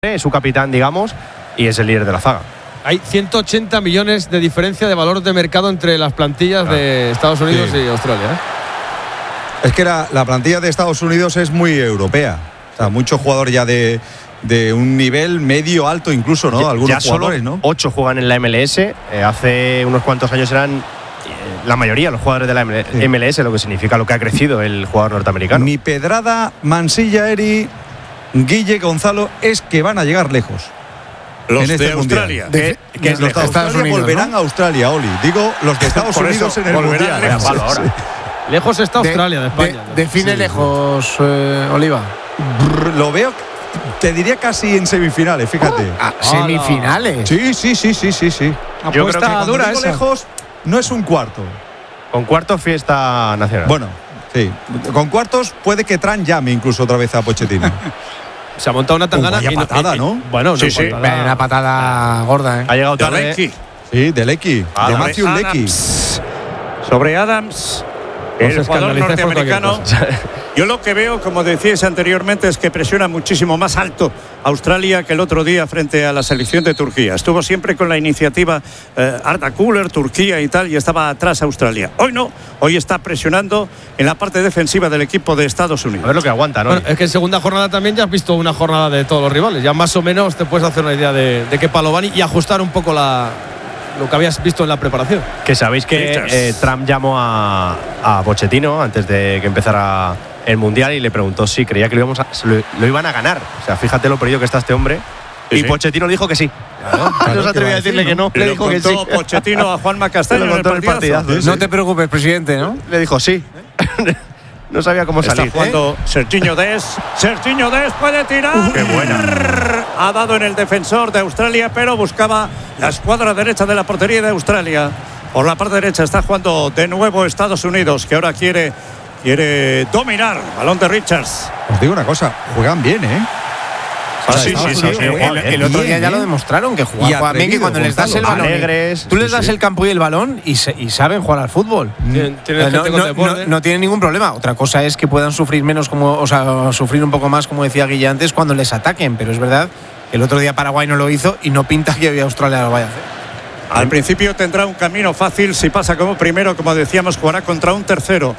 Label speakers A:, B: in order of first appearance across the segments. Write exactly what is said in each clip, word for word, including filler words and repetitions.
A: es su capitán, digamos, y es el líder de la zaga.
B: Hay ciento ochenta millones de diferencia de valor de mercado entre las plantillas ah, de Estados Unidos sí. y Australia, ¿eh?
C: Es que la, la plantilla de Estados Unidos es muy europea. O sea, muchos jugadores ya de, de un nivel medio alto incluso, ¿no?
A: Ya,
C: Algunos
A: ya
C: jugadores,
A: solo
C: ¿no?
A: Ocho juegan en la M L S. Eh, hace unos cuantos años eran eh, la mayoría los jugadores de la M L S, sí. Lo que significa lo que ha crecido el jugador norteamericano.
C: Mi pedrada, Mansilla, Eri, Guille, Gonzalo, es que van a llegar lejos.
D: Los
C: en este
D: de Australia.
C: De, que, que los de Estados Australia Unidos, volverán, ¿no? A Australia, Oli. Digo, los de Estados Unidos en el Mundial.
B: Lejos, ahora. Lejos está Australia de, de España.
E: De, define sí. lejos, eh, Oliva.
C: Brr, lo veo, te diría casi en semifinales, fíjate.
E: Ah, ¿Semifinales?
C: Sí, sí, sí, sí, sí, sí.
A: Yo creo que cuando
C: digo esa. lejos, no es un cuarto.
A: Con cuartos, fiesta nacional.
C: Bueno, sí. Con cuartos puede que Tran llame incluso otra vez a Pochettino.
B: Se ha montado una tangana.
C: Oh, vaya patada, ¿no?
B: Bueno,
E: sí, sí. Patada. Una patada gorda, ¿eh?
A: Ha llegado tarde.
D: De Lecky.
C: Sí, de Lecky. Ah, de Matthew Lecky.
D: Sobre Adams. El jugador norteamericano. Yo lo que veo, como decíais anteriormente, es que presiona muchísimo más alto Australia que el otro día frente a la selección de Turquía. Estuvo siempre con la iniciativa eh, Arda Güler, Turquía y tal, y estaba atrás Australia. Hoy no, hoy está presionando en la parte defensiva del equipo de Estados Unidos.
A: A ver lo que aguanta, ¿no?
B: Bueno, es que en segunda jornada también ya has visto una jornada de todos los rivales. Ya más o menos te puedes hacer una idea de, de qué palo van y ajustar un poco la... lo que habías visto en la preparación.
A: Que sabéis que eh, Trump llamó a, a Pochettino antes de que empezara el Mundial y le preguntó si creía que lo, íbamos a, lo, lo iban a ganar. O sea, fíjate lo perdido que está este hombre. Sí, y sí. Pochettino le dijo que sí. Claro, claro, no se atrevió a decirle que no.
D: Le, le dijo que sí. Pochettino a Juanma Castaño en el partidazo.
E: partidazo. No te preocupes, presidente, ¿no?
A: Le dijo sí. No sabía cómo salir.
D: Está jugando ¿eh? Serginho Dest. Serginho Dest puede tirar.
A: Uh, ¡Qué buena!
D: Ha dado en el defensor de Australia, pero buscaba la escuadra derecha de la portería de Australia. Por la parte derecha está jugando de nuevo Estados Unidos, que ahora quiere, quiere dominar. Balón de Richards.
C: Os digo una cosa, juegan bien, ¿eh?
D: Ah, sí, sí, sí, sí,
E: el, el otro día ya lo demostraron, que juegan, juegan bien, que cuando les das el balón,
A: alegres,
E: tú les
A: sí,
E: das
A: sí.
E: el campo y el balón y, se, y saben jugar al fútbol.
B: Tienen, tienen
E: no, no, no, no tienen ningún problema. Otra cosa es que puedan sufrir menos, como, o sea, sufrir un poco más, como decía Guille antes, cuando les ataquen. Pero es verdad que el otro día Paraguay no lo hizo y no pinta que hoy Australia lo vaya a hacer.
D: Al principio tendrá un camino fácil. Si pasa como primero, como decíamos, jugará contra un tercero.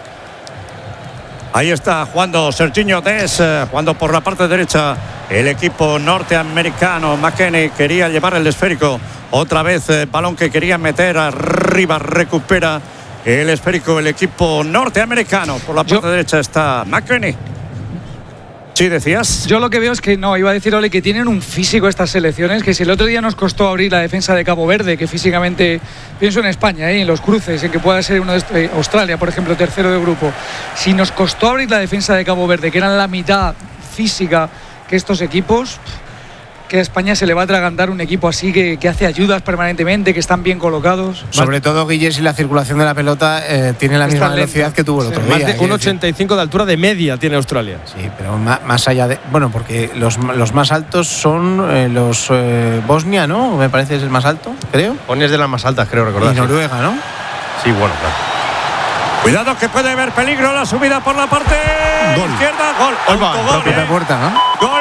D: Ahí está jugando Serginho Dest, eh, jugando por la parte derecha el equipo norteamericano. McKennie quería llevar el esférico. Otra vez eh, balón que quería meter arriba, recupera el esférico el equipo norteamericano. Por la parte Yo, derecha está McKennie. Sí, decías.
F: Yo lo que veo es que, no, iba a decir, Ole, que tienen un físico estas selecciones, que si el otro día nos costó abrir la defensa de Cabo Verde, que físicamente, pienso en España, ¿eh? En los cruces, en que pueda ser uno de estos, eh, Australia, por ejemplo, tercero de grupo, si nos costó abrir la defensa de Cabo Verde, que eran la mitad física que estos equipos, que a España se le va a atragantar un equipo así que, que hace ayudas permanentemente, que están bien colocados.
E: Sobre todo, Guille, si la circulación de la pelota eh, tiene la misma velocidad lenta que tuvo el otro
B: sí.
E: día.
B: Más de uno ochenta y cinco de altura de media tiene Australia.
E: Sí, pero más, más allá de... Bueno, porque los, los más altos son eh, los eh, Bosnia, ¿no? Me parece es el más alto, creo.
A: Bosnia es de las más altas, creo recordar.
E: Y Noruega, ¿no?
A: Sí, bueno, claro.
D: Cuidado que puede haber peligro, la subida por la parte
C: gol.
D: izquierda. Gol.
E: Autogol, propia eh. puerta, ¿no?
D: Gol.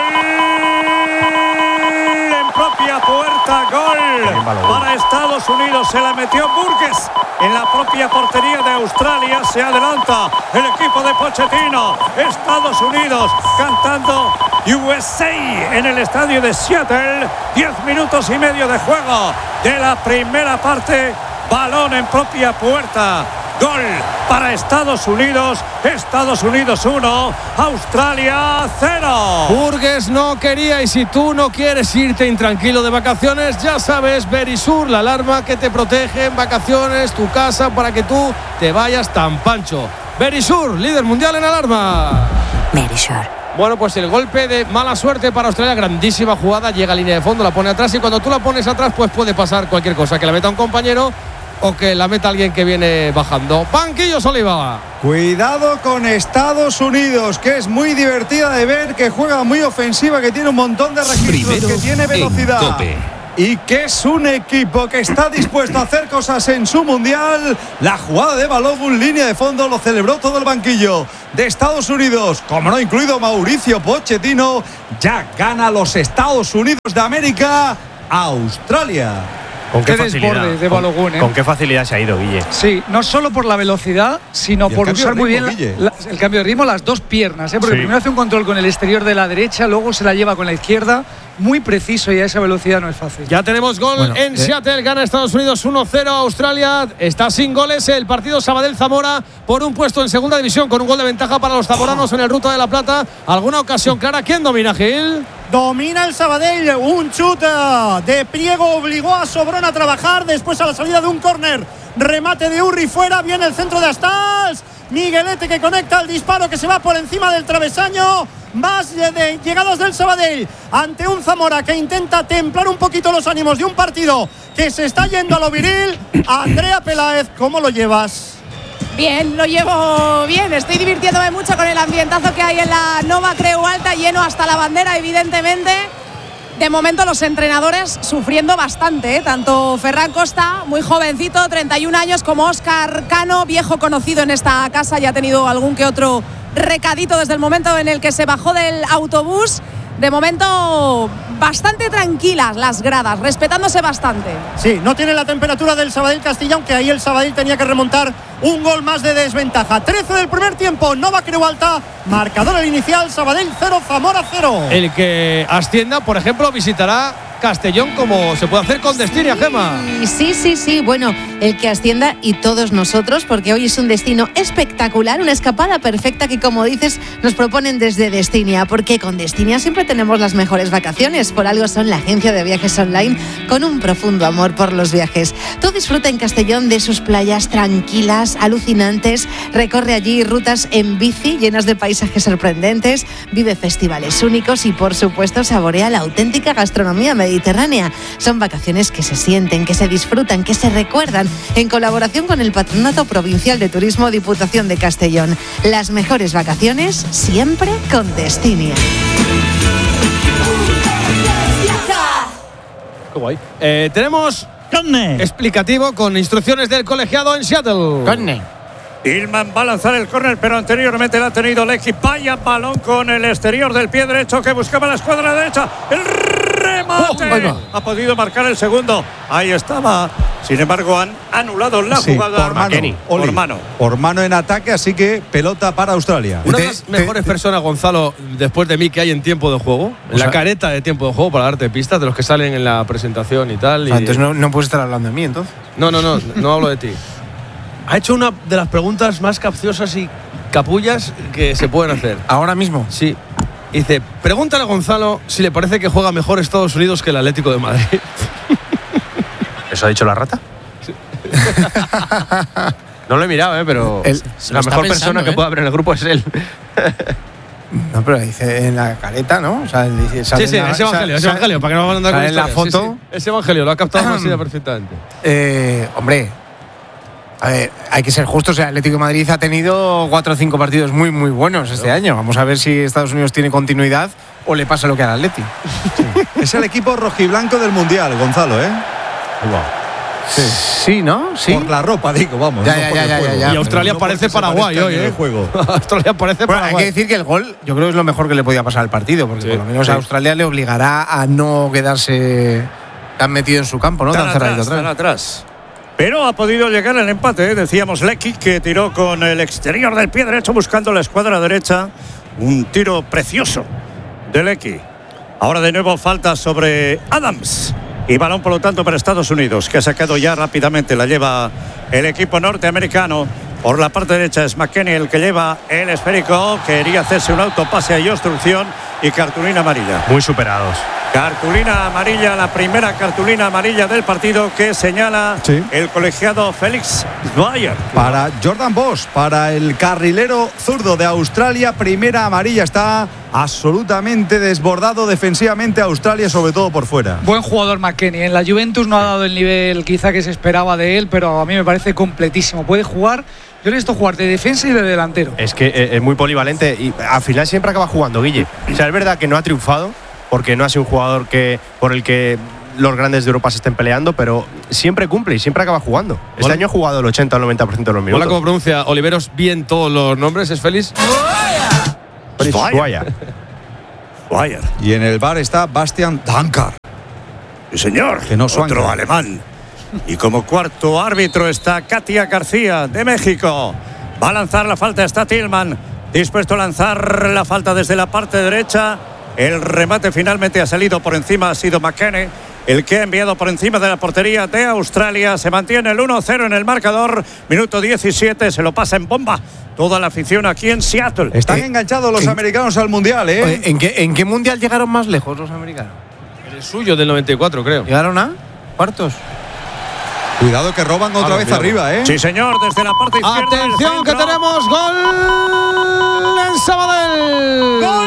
D: Propia puerta, gol para Estados Unidos. Se la metió Burgess en la propia portería de Australia. Se adelanta el equipo de Pochettino. Estados Unidos cantando U S A en el estadio de Seattle. Diez minutos y medio de juego de la primera parte. Balón en propia puerta. Gol para Estados Unidos. Estados Unidos uno, Australia cero.
B: Burgess no quería, y si tú no quieres irte intranquilo de vacaciones, ya sabes, Verisur, la alarma que te protege en vacaciones, tu casa, para que tú te vayas tan pancho. Verisur, líder mundial en alarma.
G: Verisur.
B: Bueno, pues el golpe de mala suerte para Australia, grandísima jugada, llega a línea de fondo, la pone atrás, y cuando tú la pones atrás, pues puede pasar cualquier cosa, que la meta un compañero o que la meta alguien que viene bajando. Banquillos, Oliva.
C: Cuidado con Estados Unidos, que es muy divertida de ver, que juega muy ofensiva, que tiene un montón de registros,
G: Primero
C: que tiene velocidad.
G: En COPE.
C: y que es un equipo que está dispuesto a hacer cosas en su mundial. La jugada de Balogun, línea de fondo, lo celebró todo el banquillo de Estados Unidos, como no incluido Mauricio Pochettino. Ya gana los Estados Unidos de América a Australia.
A: ¿Con qué,
F: Qué
A: facilidad?
F: desborde de
A: ¿Con,
F: Balogun, ¿eh?
A: ¿Con qué facilidad se ha ido, Guille?
F: Sí, no solo por la velocidad, sino
C: Y el
F: por
C: cambio
F: usar
C: de
F: muy
C: ritmo,
F: bien
C: Guille.
F: la- la- el cambio de ritmo, las dos piernas, ¿eh? Porque
A: Sí.
F: primero hace un control con el exterior de la derecha, luego se la lleva con la izquierda, muy preciso y a esa velocidad no es fácil.
B: Ya tenemos gol
E: Bueno,
B: en
E: eh.
B: Seattle, gana Estados Unidos uno cero a Australia. Está sin goles el partido Sabadell-Zamora por un puesto en segunda división con un gol de ventaja para los zamoranos en el Ruta de la Plata. ¿Alguna ocasión clara? ¿Quién domina, Gil?
G: Domina el Sabadell, un chute de Priego obligó a Sobrón a trabajar, después a la salida de un córner, remate de Urri fuera, viene el centro de Astals, Miguelete que conecta el disparo que se va por encima del travesaño, más de llegadas del Sabadell ante un Zamora que intenta templar un poquito los ánimos de un partido que se está yendo a lo viril. Andrea Peláez, ¿cómo lo llevas?
H: Bien, lo llevo bien, estoy divirtiéndome mucho con el ambientazo que hay en la Nova Creu Alta, lleno hasta la bandera, evidentemente. De momento los entrenadores sufriendo bastante, ¿eh? Tanto Ferran Costa, muy jovencito, treinta y un años, como Óscar Cano, viejo conocido en esta casa, ya ha tenido algún que otro recadito desde el momento en el que se bajó del autobús. De momento bastante tranquilas las gradas, respetándose bastante.
G: Sí, no tiene la temperatura del Sabadell Castilla, aunque ahí el Sabadell tenía que remontar un gol más de desventaja. trece del primer tiempo, Nova Creu Alta, marcador el inicial, Sabadell cero, Zamora cero.
B: El que ascienda, por ejemplo, visitará Castellón, como se puede hacer con Destinia, Gema.
I: Y sí, sí, sí. Bueno, el que ascienda y todos nosotros, porque hoy es un destino espectacular, una escapada perfecta que, como dices, nos proponen desde Destinia, porque con Destinia siempre tenemos las mejores vacaciones. Por algo son la agencia de viajes online con un profundo amor por los viajes. Tú disfruta en Castellón de sus playas tranquilas, alucinantes, recorre allí rutas en bici llenas de paisajes sorprendentes, vive festivales únicos y, por supuesto, saborea la auténtica gastronomía mediterránea. Son vacaciones que se sienten, que se disfrutan, que se recuerdan, en colaboración con el Patronato Provincial de Turismo Diputación de Castellón. Las mejores vacaciones siempre con Destinia.
B: Qué guay. Eh, tenemos
G: Conne.
B: explicativo con instrucciones del colegiado en Seattle.
E: Conne.
D: Tillman va a lanzar el córner, pero anteriormente la ha tenido Lecky. Vaya balón con el exterior del pie derecho que buscaba la escuadra derecha. El remate.
B: Oh,
D: ha podido marcar el segundo. Ahí estaba. Sin embargo, han anulado la
C: Sí,
D: jugada.
C: por mano,
D: McKennie.
C: Oli.
D: Por mano.
C: Por mano en ataque, así que pelota para Australia.
B: Una de
E: Te-
B: las
E: te-
B: mejores personas, Gonzalo, después de mí, que hay en tiempo de juego, en
E: O
B: la
E: sea-
B: careta de tiempo de juego, para darte pistas de los que salen en la presentación y tal. y-
E: Ah, entonces no, no puedes estar hablando de mí, entonces.
B: No, no, no, no hablo de ti. Ha hecho una de las preguntas más capciosas y capullas que se pueden hacer.
E: Ahora mismo.
B: Sí. Dice, pregúntale a Gonzalo si le parece que juega mejor Estados Unidos que el Atlético de Madrid.
A: ¿Eso ha dicho la rata? No lo he mirado, ¿eh? Pero
E: Él-
A: la
J: está
A: mejor
J: pensando,
A: persona que
J: ¿eh?
A: pueda haber en el grupo es él.
E: No, pero dice en la careta, ¿no? O sea, dice, sale
B: Sí, sí,
E: en la-
B: es Evangelio, es
E: sale-
B: Evangelio, para que no van a andar con
E: sale en la
B: historias. Sí,
E: foto.
B: sí. Es Evangelio, lo ha captado Masida perfectamente.
E: Eh, hombre, a ver, hay que ser justos. O sea, Atlético de Madrid ha tenido cuatro o cinco partidos muy, muy buenos este año. Vamos a ver si Estados Unidos tiene continuidad o le pasa lo que al Atleti.
C: Es el equipo rojiblanco del Mundial, Gonzalo, ¿eh?
E: Sí, ¿no? Sí.
C: Por la ropa, digo, vamos.
E: Ya,
C: no
E: ya,
C: por
E: ya,
C: el
E: ya,
C: juego.
E: ya, ya.
B: Y Australia
C: No
B: parece
C: porque se
B: Paraguay
C: parezcan
B: hoy,
C: en
B: ¿eh?
C: el juego.
B: Australia parece
E: Bueno, hay
B: Paraguay.
E: que decir que el gol, yo creo que es lo mejor que le podía pasar al partido, porque
B: Sí,
E: por lo menos
B: sí.
E: a Australia le obligará a no quedarse tan metido en su campo, ¿no?
D: Tan
E: Tan cerradito
D: atrás, tan
E: atrás.
D: atrás. Pero ha podido llegar el empate, ¿eh? Decíamos Lecky que tiró con el exterior del pie derecho buscando la escuadra derecha. Un tiro precioso de Lecky. Ahora de nuevo falta sobre Adams. Y balón por lo tanto para Estados Unidos, que ha sacado ya rápidamente. La lleva el equipo norteamericano. Por la parte derecha es McKennie el que lleva el esférico. Quería hacerse un autopase y obstrucción y cartulina amarilla.
A: Muy superados.
D: Cartulina amarilla, la primera cartulina amarilla del partido que señala
C: Sí.
D: el colegiado Félix Dwyer.
C: Para Jordan Bosch, para el carrilero zurdo de Australia, primera amarilla. Está absolutamente desbordado defensivamente Australia, sobre todo por fuera.
F: Buen jugador McKennie. En la Juventus no ha dado el nivel quizá que se esperaba de él, pero a mí me parece completísimo. Puede jugar, yo le he visto jugar de defensa y de delantero.
A: Es que eh, es muy polivalente y al final siempre acaba jugando, Guille. O sea, es verdad que no ha triunfado porque no ha sido un jugador que por el que los grandes de Europa se estén peleando, pero siempre cumple y siempre acaba jugando. Este
B: Hola.
A: año ha jugado el ochenta o el noventa por ciento de los minutos.
B: Hola, ¿cómo pronuncia Oliveros bien todos los nombres? ¿Es Félix?
A: Félix Guaya.
D: Guaya.
C: Y en el bar está Bastian Dankar.
D: Sí, señor.
C: Que no suena.
D: Otro alemán. Y como cuarto árbitro está Katia García, de México. Va a lanzar la falta, está Tillman. Dispuesto a lanzar la falta desde la parte derecha. El remate finalmente ha salido por encima, ha sido McKennie. El que ha enviado por encima de la portería de Australia. Se mantiene el uno cero en el marcador. Minuto diecisiete, se lo pasa en bomba toda la afición aquí en Seattle.
C: Están
E: Eh,
C: enganchados los
E: en-
C: americanos al mundial, ¿eh?
E: Oye, ¿en, qué, ¿En qué mundial llegaron más lejos los americanos?
B: El suyo del noventa y cuatro, creo.
E: ¿Llegaron a cuartos?
C: Cuidado que roban otra
B: Ah,
C: vez
B: cuidado.
C: arriba, ¿eh?
D: Sí, señor, desde la parte izquierda. del
B: Atención que
D: centro.
B: tenemos gol en Sabadell.
G: ¡Gol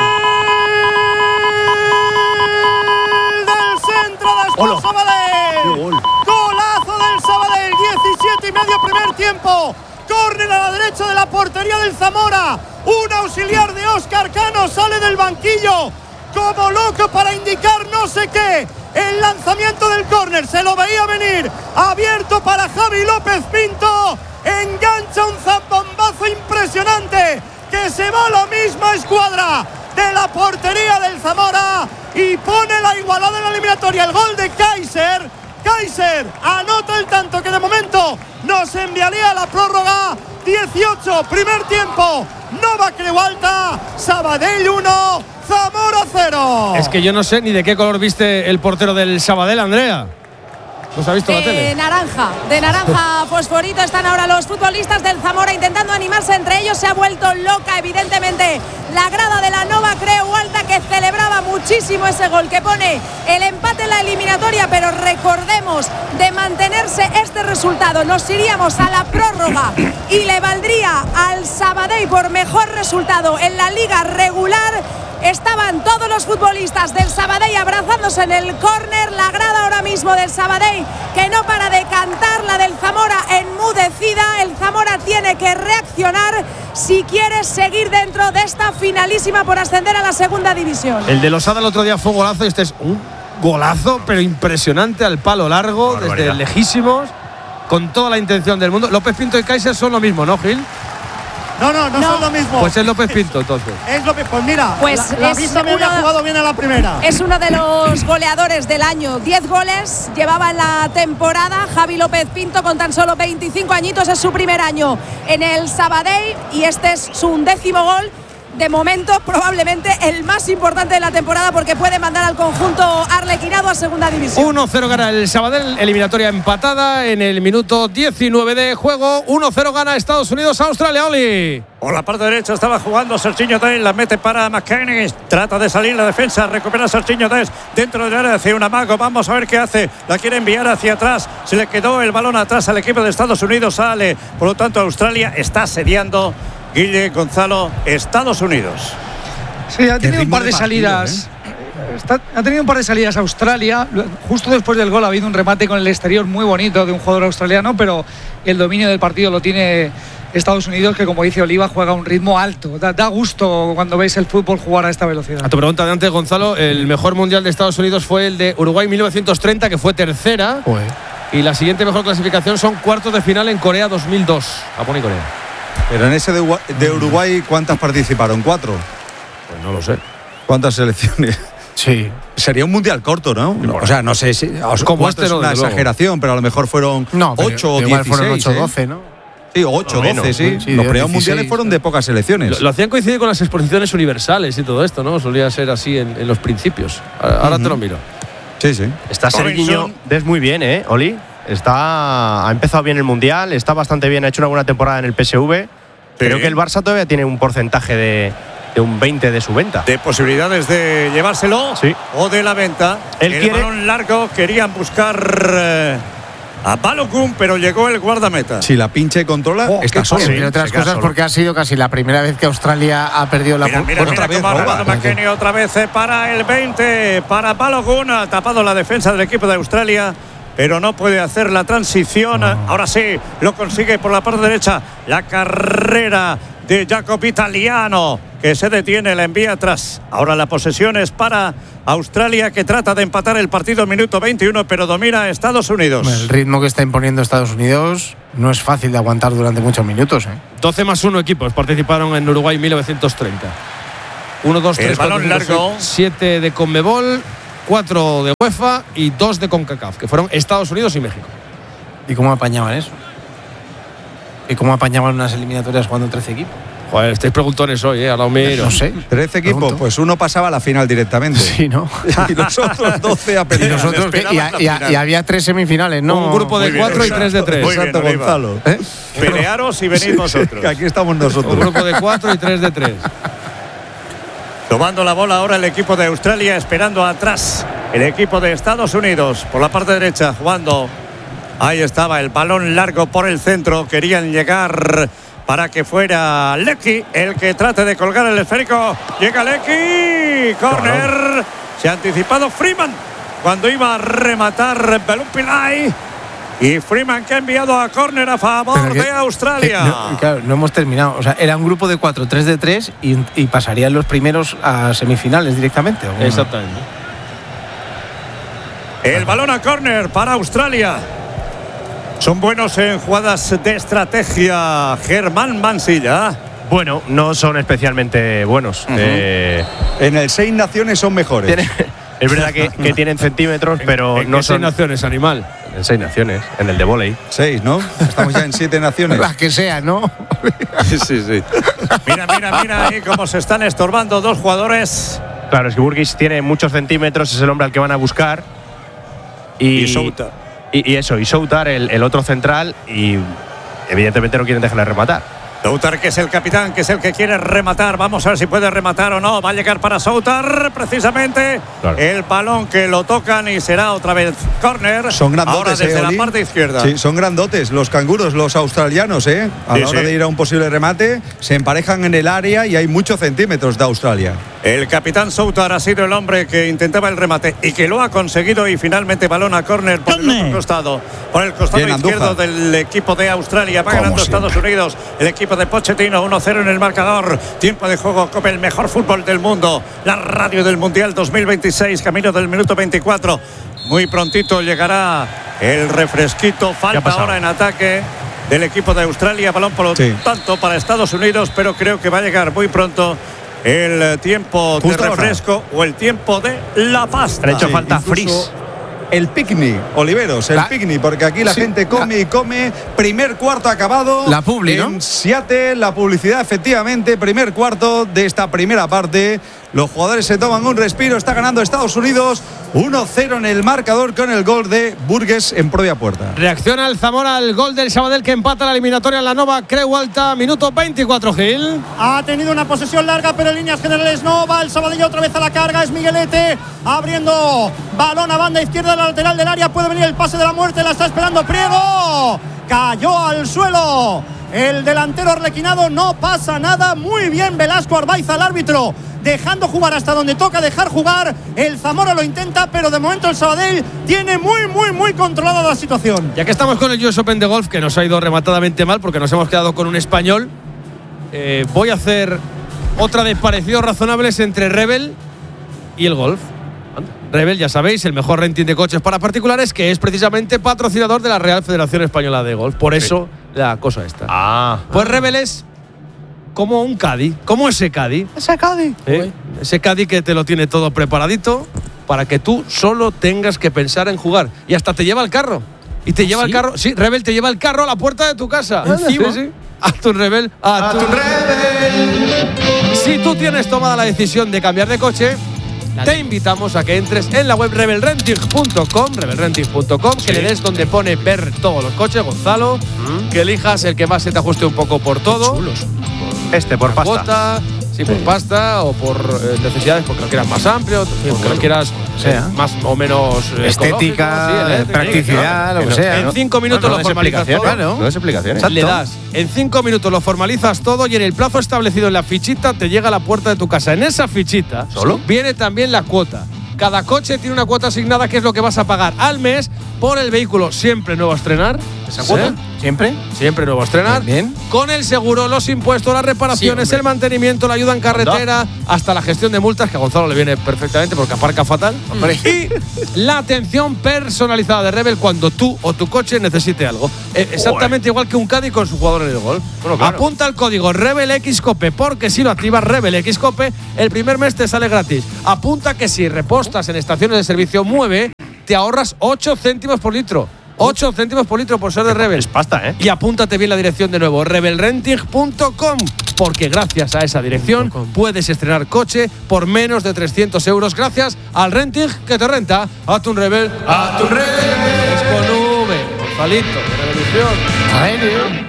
G: del centro de Sport Sabadell! ¡Golazo del Sabadell! diecisiete y medio primer tiempo. Córner a la derecha de la portería del Zamora. Un auxiliar de Óscar Cano sale del banquillo como loco para indicar no sé qué. El lanzamiento del córner se lo veía venir. Abierto para Javi López Pinto. Engancha un zambombazo impresionante que se va a la misma escuadra de la portería del Zamora y pone la igualada en la eliminatoria. El gol de Kaiser. Kaiser anota el tanto que de momento nos enviaría a la prórroga. dieciocho, primer tiempo. Nova Creu Alta, Sabadell uno, Zamora cero.
B: Es que yo no sé ni de qué color viste el portero del Sabadell, Andrea. ¿Los ha visto en la
H: De
B: tele?
H: naranja, de naranja fosforito están ahora los futbolistas del Zamora intentando animarse entre ellos. Se ha vuelto loca, evidentemente, la grada de la Nova Creu Alta, que celebraba muchísimo ese gol que pone el empate en la eliminatoria. Pero recordemos, de mantenerse este resultado, nos iríamos a la prórroga y le valdría al Sabadell por mejor resultado en la liga regular. Estaban todos los futbolistas del Sabadell abrazándose en el córner. La grada ahora mismo del Sabadell que no para de cantar, la del Zamora enmudecida. El Zamora tiene que reaccionar si quiere seguir dentro de esta finalísima por ascender a la segunda división.
B: El de Losada el otro día fue un golazo y este es un golazo, pero impresionante, al palo largo,
A: Barbaridad.
B: desde lejísimos, con toda la intención del mundo. López Pinto y Kaiser son lo mismo, ¿no, Gil?
G: No, no, no,
H: No.
G: son lo mismo.
B: Pues es López Pinto, entonces.
G: Es lo que, pues mira,
H: Pues
G: la, la
H: es
G: vista me había
H: uno-
G: jugado bien a la primera.
H: Es uno de los goleadores del año. diez goles llevaba en la temporada. Javi López Pinto, con tan solo veinticinco añitos, es su primer año en el Sabadell y este es su undécimo gol. De momento, probablemente el más importante de la temporada, porque puede mandar al conjunto arlequinado a segunda división.
B: uno cero gana el Sabadell, eliminatoria empatada en el minuto diecinueve de juego. uno cero gana Estados Unidos a Australia, Oli.
D: Por la parte derecha estaba jugando Serginho Dale, la mete para McKennie, trata de salir la defensa, recupera Serginho Dale dentro del área, hacia un amago, vamos a ver qué hace, la quiere enviar hacia atrás, se le quedó el balón atrás al equipo de Estados Unidos, sale, por lo tanto Australia está asediando. Guille, Gonzalo, Estados Unidos.
F: Sí, ha tenido un
C: ritmo
F: par de,
C: de partido,
F: salidas. Está- ha tenido un par de salidas Australia. Justo después del gol ha habido un remate con el exterior muy bonito de un jugador australiano, pero el dominio del partido lo tiene Estados Unidos, que como dice Oliva, juega a un ritmo alto. Da, da gusto cuando veis el fútbol jugar a esta velocidad.
B: A tu pregunta de antes, Gonzalo, el mejor mundial de Estados Unidos fue el de Uruguay mil novecientos treinta, que fue tercera. Y la siguiente mejor clasificación son cuartos de final en Corea dos mil dos. Japón y Corea.
C: Pero en ese de, Ugua- de Uruguay, ¿cuántas participaron? ¿Cuatro?
B: Pues no lo sé.
C: ¿Cuántas selecciones?
E: Sí.
C: Sería un mundial corto, ¿no? O sea, no sé si.
B: Como
C: cuatro
B: este
C: es
B: no,
C: una
B: desde luego.
C: exageración, pero a lo mejor fueron
E: No, pero
C: ocho o
E: igual
C: dieciséis.
E: fueron ocho
C: ¿eh?
E: doce, ¿no?
C: Sí, ocho,
A: O menos,
C: doce, sí.
E: sí,
C: Los
E: de
C: primeros
E: dieciséis,
C: mundiales fueron de pocas selecciones.
B: Lo, lo hacían coincidir con las exposiciones universales y todo esto, ¿no? Solía ser así en, en los principios. Ahora, ahora te lo miro.
C: Sí, sí.
A: Está Serginho Des muy bien, ¿eh, Oli? Está, ha empezado bien el Mundial, está bastante bien, ha hecho una buena temporada en el P S V. Creo que el Barça todavía tiene un porcentaje de, de un veinte de su venta.
D: De posibilidades de llevárselo
A: Sí.
D: o de la venta.
A: Él
D: el
A: quiere-
D: balón largo, querían buscar eh, a Balogun, pero llegó el guardameta.
C: Si la pinche y controla,
E: Oh,
C: está
E: qué
C: solo.
E: pena, entre otras
A: se queda
E: cosas
A: solo.
E: porque ha sido casi la primera vez que Australia ha perdido la
D: Mira,
E: pu-
D: mira,
E: bueno,
D: mira
C: otra vez
D: cómo ha
C: roba.
D: robado McKennie otra vez eh, para el veinte, para Balogun, ha tapado la defensa del equipo de Australia, pero no puede hacer la transición. Ahora sí, lo consigue por la parte derecha, la carrera de Jacob Italiano, que que se detiene, la envía atrás. Ahora la posesión es para Australia, que trata de empatar el partido minuto veintiuno, pero domina a Estados Unidos.
E: El ritmo que está imponiendo Estados Unidos no es fácil de aguantar durante muchos minutos, ¿eh?
B: doce más uno equipos participaron en Uruguay mil novecientos treinta. uno, dos, tres, cuatro, cinco,
D: largo.
B: siete de Conmebol, cuatro de UEFA y dos de CONCACAF, que fueron Estados Unidos y México.
E: ¿Y cómo apañaban eso? ¿Y cómo apañaban unas eliminatorias jugando trece equipos?
B: Joder, estáis preguntones hoy, ¿eh? A la miro.
E: No sé.
C: trece equipos,
E: Pregunto.
C: pues uno pasaba a la final directamente.
E: Sí, ¿no?
C: Y los otros doce a
E: Y,
C: pelear.
E: nosotros, que- y, a- y a- y había tres semifinales, ¿no?
B: Un grupo de
D: Muy bien,
B: cuatro y
D: exacto.
B: tres de tres.
D: Muy bien,
C: Exacto,
D: Oliva.
C: Gonzalo.
E: ¿Eh?
D: Pelearos y venid vosotros.
C: Que aquí estamos nosotros.
B: Un grupo de cuatro y tres de tres.
D: Tomando la bola ahora el equipo de Australia, esperando atrás el equipo de Estados Unidos por la parte derecha, jugando. Ahí estaba el balón largo por el centro. Querían llegar para que fuera Lecky el que trate de colgar el esférico. Llega Lecky. Corner. Se ha anticipado Freeman cuando iba a rematar Belum Pillay. Y Freeman, que ha enviado a córner a favor
E: Pero que-
D: de Australia.
E: que no, claro, no hemos terminado. O sea, era un grupo de cuatro, tres de tres y, y pasarían los primeros a semifinales directamente. ¿o cómo?
B: Exactamente.
D: El balón a córner para Australia. Son buenos en jugadas de estrategia. Germán Mansilla.
A: Bueno, no son especialmente buenos.
C: Uh-huh.
A: eh,
C: En el Seis Naciones son mejores.
A: tienen- es verdad que, que tienen centímetros, pero
B: ¿En
A: no
B: qué seis
A: son
B: naciones, animal?
A: en seis naciones, en el de vóley.
C: Seis, ¿no? Estamos ya en siete naciones.
E: Las que sean, ¿no?
A: Sí, sí, sí.
D: Mira, mira, mira ahí cómo se están estorbando dos jugadores.
A: Claro, es que Burgis tiene muchos centímetros, es el hombre al que van a buscar. Y,
D: Y Soutar.
A: Y, y eso, y Soutar, el, el otro central, y evidentemente no quieren dejarle rematar.
D: Soutar, que es el capitán, que es el que quiere rematar. Vamos a ver si puede rematar o no. Va a llegar para Soutar, precisamente.
A: Claro.
D: El balón que lo tocan y será otra vez córner.
C: Son grandotes,
D: ahora desde
C: eh,
D: la
C: Oli.
D: parte izquierda.
C: Sí, son grandotes los canguros, los australianos, ¿eh? A
D: Sí,
C: la hora
D: sí.
C: de ir a un posible remate, se emparejan en el área y hay muchos centímetros de Australia.
D: El capitán Soutar ha sido el hombre que intentaba el remate y que lo ha conseguido, y finalmente balón a córner por el otro costado, por el costado
C: Bien,
D: izquierdo
C: Andújar.
D: del equipo de Australia. Va
C: Como
D: ganando
C: siempre.
D: Estados Unidos, el equipo de Pochettino, uno cero en el marcador. Tiempo de juego, Copa, el mejor fútbol del mundo. La radio del Mundial dos mil veintiséis, camino del minuto veinticuatro. Muy prontito llegará el refresquito.
A: ¿Qué ha
D: Falta
A: pasado?
D: ahora en ataque del equipo de Australia. Balón por lo
C: Sí.
D: tanto para Estados Unidos, pero creo que va a llegar muy pronto el tiempo
C: Justo
D: de
C: ahora.
D: refresco o el tiempo de la pasta.
A: Han hecho
C: Sí,
A: falta
C: incluso
A: Fris.
C: El picnic, Oliveros, el
E: La-
C: picnic, porque aquí la
E: Sí,
C: gente come y come. Primer cuarto acabado.
E: La publi, ¿no?
C: En Seattle, la publicidad, efectivamente. Primer cuarto de esta primera parte. Los jugadores se toman un respiro. Está ganando Estados Unidos uno cero en el marcador con el gol de Burgues en propia puerta.
B: Reacciona el Zamora al gol del Sabadell, que empata la eliminatoria en la Nova Creu Alta, minuto veinticuatro, Gil.
G: Ha tenido una posesión larga, pero en líneas generales no. Va el Sabadell otra vez a la carga. Es Miguelete abriendo balón a banda izquierda de la lateral del área. Puede venir el pase de la muerte. La está esperando Priego. Cayó al suelo el delantero arlequinado. No pasa nada. Muy bien Velasco Arbaiza, el árbitro, dejando jugar hasta donde toca dejar jugar. El Zamora lo intenta, pero de momento el Sabadell tiene muy, muy, muy controlada la situación.
B: Ya que estamos con el U S Open de golf, que nos ha ido rematadamente mal porque nos hemos quedado con un español, eh, voy a hacer otra de parecidos razonables entre Rebel y el golf. Rebel, ya sabéis, el mejor renting de coches para particulares, que es precisamente patrocinador de la Real Federación Española de Golf. Por eso la cosa esta.
A: Ah.
B: Pues Rebel es como un Caddy, como ese Caddy.
E: Ese Cádiz.
B: ¿eh? Ese Caddy que te lo tiene todo preparadito para que tú solo tengas que pensar en jugar. Y hasta te lleva el carro. Y te lleva el carro. Sí, Rebel te lleva el carro a la puerta de tu casa.
E: Encima.
B: Sí, sí. A tu Rebel. A, tu, Rebel. Si tú tienes tomada la decisión de cambiar de coche, te invitamos a que entres en la web rebel renting punto com, rebel renting punto com, que le des donde pone ver todos los coches, Gonzalo, que elijas el que más se te ajuste un poco por todo.
A: Este, por pasta.
B: Cuota, sí, por pasta o por eh, necesidades, porque lo quieras más amplio, porque lo quieras
E: sea.
B: eh, más o menos eh,
E: Estética,
B: ecológico, sí, eléctrico,
E: practicidad,
B: claro.
E: lo que sea,
B: En
E: ¿no?
B: cinco minutos
A: No, no
B: lo
A: des
B: formalizas todo.
A: explicaciones,
E: Claro.
A: no des explicaciones.
B: Le das, en cinco minutos lo formalizas todo y en el plazo establecido en la fichita te llega a la puerta de tu casa. En esa fichita
A: ¿Solo?
B: viene también la cuota. Cada coche tiene una cuota asignada, que es lo que vas a pagar al mes por el vehículo siempre nuevo a estrenar.
A: ¿Esa cuota?
B: Sí,
E: ¿Siempre?
B: Siempre nuevo a estrenar.
E: Bien.
B: Con el seguro, los impuestos, las reparaciones,
E: Sí,
B: el mantenimiento, la ayuda en carretera, hasta la gestión de multas, que a Gonzalo le viene perfectamente porque aparca fatal.
E: Hombre.
B: Y la atención personalizada de Rebel cuando tú o tu coche necesite algo. Eh, exactamente igual que un Caddy con su jugador en el gol.
A: Bueno, claro.
B: Apunta el código RebelXCope, porque si lo activas RebelXCope, el primer mes te sale gratis. Apunta que si repostas en estaciones de servicio Mueve, te ahorras ocho céntimos por litro. ocho céntimos por litro por ser de Rebel.
A: Es pasta, ¿eh?
B: Y apúntate bien la dirección de nuevo, rebel renting punto com, porque gracias a esa dirección puedes estrenar coche por menos de trescientos euros gracias al renting que te renta. A tu Rebel, a tu Rebel. Es con V, Gonzalito, de Revolución.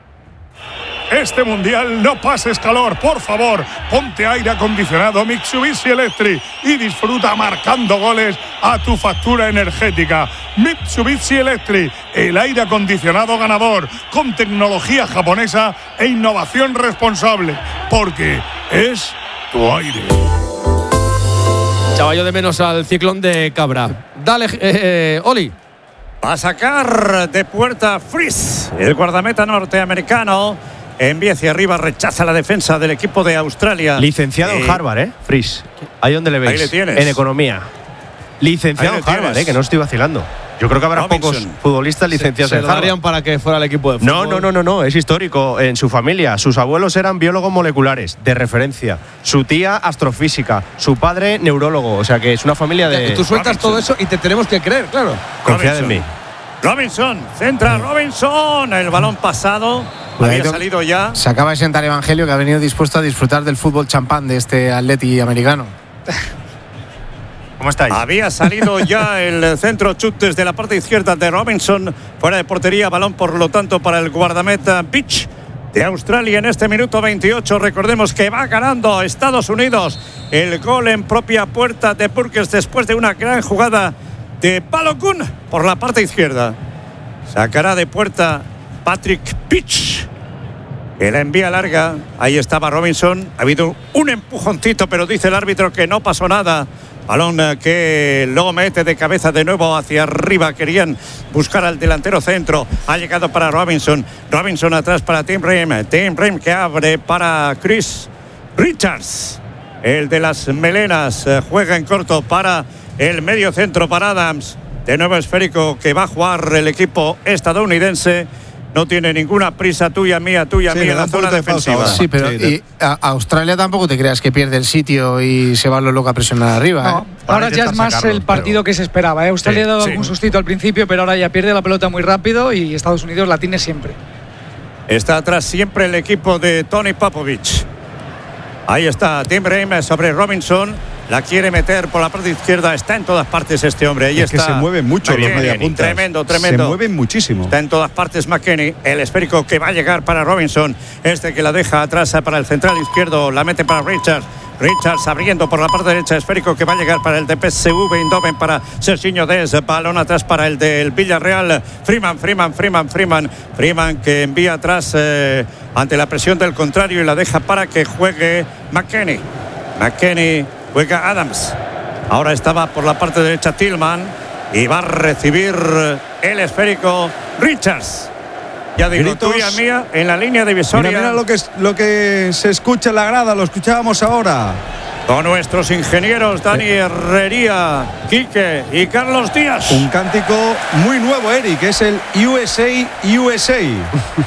J: Este mundial no pases calor, por favor. Ponte aire acondicionado Mitsubishi Electric y disfruta marcando goles a tu factura energética. Mitsubishi Electric, el aire acondicionado ganador, con tecnología japonesa e innovación responsable, porque es tu aire.
B: Chaval, yo de menos al ciclón de Cabra. Dale, eh, eh, Oli.
D: Va a sacar de puerta Fries, el guardameta norteamericano. Envía hacia arriba, rechaza la defensa del equipo de Australia.
A: Licenciado
D: eh,
A: en Harvard, ¿eh? Fries. Ahí donde le veis.
D: Ahí le tienes.
A: En economía. Licenciado
D: Ahí
A: en
D: le
A: Harvard,
D: tienes.
A: ¿eh? Que no estoy vacilando. Yo creo que habrá
D: Robinson.
A: pocos futbolistas licenciados
B: Se
A: en
B: lo
A: Harvard.
B: darían para que fuera el equipo de fútbol.
A: No, no, no, no, no, es histórico. En su familia, sus abuelos eran biólogos moleculares, de referencia. Su tía, astrofísica. Su padre, neurólogo. O sea que es una familia de.
B: Y tú sueltas
D: Robinson.
B: todo eso y te tenemos que creer, claro.
A: Confiad en mí.
D: Robinson, centra Robinson. El balón pasado. Había
E: Cuidadito.
D: salido ya.
E: Se acaba de sentar Evangelio, que ha venido dispuesto a disfrutar del fútbol champán de este atleti americano.
A: ¿Cómo estáis?
D: Había salido ya el centro chut desde la parte izquierda de Robinson. Fuera de portería, balón por lo tanto para el guardameta Beach de Australia en este minuto veintiocho. Recordemos que va ganando Estados Unidos. El gol en propia puerta de Burgess después de una gran jugada de Balogun por la parte izquierda. Sacará de puerta Patrick Beach, que la envía larga. Ahí estaba Robinson. Ha habido un empujoncito, pero dice el árbitro que no pasó nada. Balón que lo mete de cabeza de nuevo hacia arriba. Querían buscar al delantero centro. Ha llegado para Robinson. Robinson atrás para Tim Ream. Tim Ream que abre para Chris Richards. El de las melenas juega en corto para el medio centro para Adams. De nuevo esférico que va a jugar el equipo estadounidense. No tiene ninguna prisa, tuya, mía, tuya,
C: Sí,
D: mía
C: le
D: en
C: da
D: la
C: un
D: zona
C: poquito de pausa
D: defensiva.
C: ahora.
E: Sí, pero
C: Sí,
E: y a Australia tampoco te creas que pierde el sitio y se va lo loco a presionar arriba.
F: No,
E: ¿eh?
F: ahora
A: Para
F: ya es
A: intentar
F: más
A: sacarlo,
F: el partido
A: pero-
F: que se esperaba. ¿eh? Australia
A: Sí,
F: ha dado
D: sí.
F: algún sustito al principio, pero ahora ya pierde la pelota muy rápido y Estados Unidos la tiene siempre.
D: Está atrás siempre el equipo de Tony Popovich. Ahí está Tim Ream sobre Robinson. La quiere meter por la parte izquierda. Está en todas partes este hombre. Ahí
C: Es que
D: está.
C: se mueven mucho los
D: McKennie.
C: mediapuntas.
D: Tremendo, tremendo.
C: Se mueven muchísimo.
D: Está en todas partes McKennie. El esférico que va a llegar para Robinson. Este que la deja atrás para el central izquierdo. La mete para Richards. Richards abriendo por la parte derecha. Esférico que va a llegar para el de P S V Eindhoven para Serginho Dest. Balón atrás para el del Villarreal. Freeman, Freeman, Freeman, Freeman. Freeman que envía atrás eh, ante la presión del contrario y la deja para que juegue McKennie. McKennie juega Adams. Ahora estaba por la parte derecha Tillman y va a recibir el esférico Richards. Ya digo,
C: Gritos.
D: tuya mía en la línea divisoria.
C: Mira, mira lo que, es- lo que se escucha en la grada, lo escuchábamos ahora.
D: Con nuestros ingenieros Dani Herrería, Quique y Carlos Díaz.
C: Un cántico muy nuevo, Eric, es el U S A, U S A.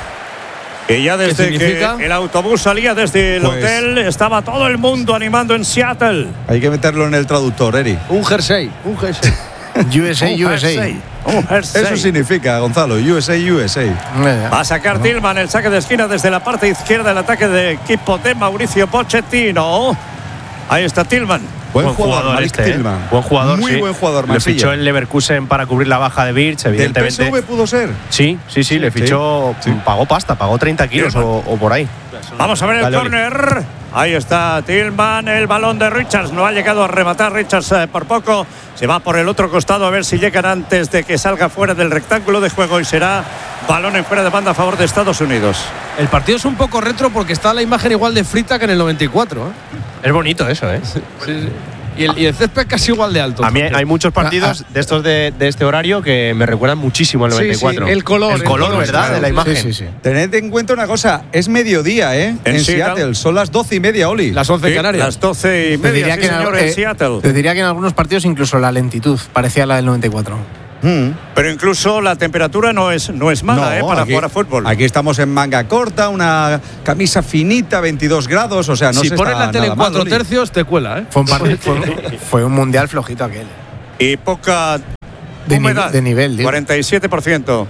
D: Y ya desde que
B: significa?
D: el autobús salía desde el
C: Pues-
D: hotel, estaba todo el mundo animando en Seattle.
C: Hay que meterlo en el traductor, Eric.
B: Un jersey, un jersey.
E: U S A,
D: Un
E: U S A.
D: jersey, un jersey.
C: Eso significa, Gonzalo, U S A, U S A.
D: Va a sacar Tillman el saque de esquina desde la parte izquierda, el ataque de equipo de Mauricio Pochettino. Ahí está Tillman.
C: Buen,
A: Buen
C: jugador,
A: jugador
C: Malik
A: este, ¿eh?
C: Tillman.
A: Buen jugador,
C: Muy
A: sí.
C: buen jugador,
A: Lo
C: Mansilla.
A: fichó el Leverkusen para cubrir la baja de Birch,
C: ¿Del P
A: evidentemente.
C: S V pudo ser?
A: Sí, sí, sí, le
C: Sí,
A: fichó,
C: sí.
A: pagó pasta, pagó treinta kilos o, o por ahí.
D: Vamos a ver el
A: Dale, Oli.
D: córner. Ahí está Tillman, el balón de Richards. No ha llegado a rematar Richards eh, por poco. Se va por el otro costado a ver si llegan antes de que salga fuera del rectángulo de juego y será balón en fuera de banda a favor de Estados Unidos.
B: El partido es un poco retro porque está la imagen igual de frita que en el noventa y cuatro. ¿eh?
A: Es bonito eso, ¿eh?
B: Sí, sí. y, el, y el césped casi igual de alto.
A: A mí hay muchos partidos de estos de, de este horario que me recuerdan muchísimo al noventa y cuatro.
F: Sí, sí, el color.
A: El color, ¿verdad?
F: Claro.
A: De la imagen.
E: Sí, sí, sí.
C: Tened en cuenta una cosa, es mediodía, ¿eh? En, en Seattle. Seattle, son las doce y media, Oli.
B: Las once
D: Sí,
B: Canarias.
D: Las doce y
E: Te diría,
D: media, sí,
E: que en,
D: señor,
E: al-
D: en
E: eh,
D: Seattle.
E: te diría que en algunos partidos incluso la lentitud parecía la del noventa y cuatro.
C: Mm.
D: Pero incluso la temperatura no es, no es mala,
C: No,
D: ¿eh? Para
C: aquí-
D: jugar a fútbol.
C: Aquí estamos en manga corta, una camisa finita, veintidós grados, o sea, no
B: si
C: se
B: pones
C: está
B: la tele en
C: nada mal,
B: cuatro
C: Oli.
B: tercios, te cuela, ¿eh?
E: Fue un, partido, fue, fue un mundial flojito aquel.
D: Y poca
E: De, ni-
D: humedad.
E: de nivel, digo.
D: cuarenta y siete por ciento.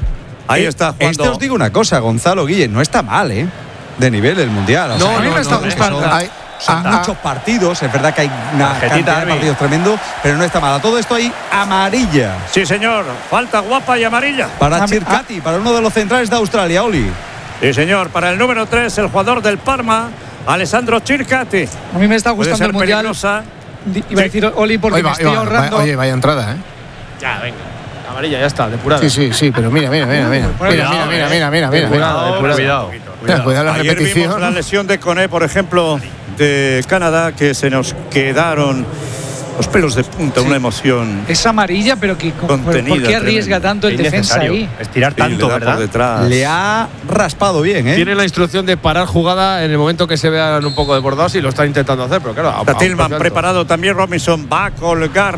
D: Ahí
C: Eh,
D: está jugando.
C: Este os digo una cosa, Gonzalo Guille, no está mal, ¿eh? De nivel el mundial. o
F: No,
C: sea,
F: a mí me está gustando.
C: Son,
E: Hay-
C: son
E: ah,
C: muchos partidos, es verdad que hay una
A: Tarjetita,
C: cantidad de
A: Arbi.
C: partidos tremendo, pero no está mal. A todo esto hay amarilla
D: Sí, señor. Falta guapa y amarilla.
C: para
F: A mí-
C: Chircati, para uno de los centrales de Australia, Oli.
D: Sí, señor. Para el número tres, el jugador del Parma, Alessandro Circati.
F: A mí me está
D: Puede
F: gustando
D: ser
F: el mundial.
D: peligrosa.
F: Di- Iba a decir Oli porque
E: Oye,
F: me
E: va-
F: estoy
E: va-
F: ahorrando.
E: va- oye, vaya entrada, ¿eh?
B: Ya, venga. Amarilla, ya está, depurada.
E: Sí, sí, sí, pero mira, mira, mira, mira. Mira,
D: Cuidado,
E: mira, mira,
D: eh.
E: mira, mira, mira.
B: Cuidado,
E: mira.
A: Cuidado.
E: Mira, cuidado la
D: Ayer
E: repetición.
D: vimos la lesión de Coné, por ejemplo, de Canadá, que se nos quedaron los pelos de punta, una emoción.
F: Es amarilla, pero que, ¿por,
D: Contenida,
F: ¿por qué arriesga
D: tremenda.
F: tanto el defensa
A: Innecesario.
F: ahí?
A: Estirar
D: Sí, le
A: tanto,
D: da por
A: ¿verdad?
D: detrás.
C: Le ha raspado bien, ¿eh?
B: Tiene la instrucción de parar jugada en el momento que se vean un poco desbordados y lo está intentando hacer, pero claro. a-
D: Está
B: a un
D: Tillman
B: precio alto.
D: preparado también. Robinson va a colgar.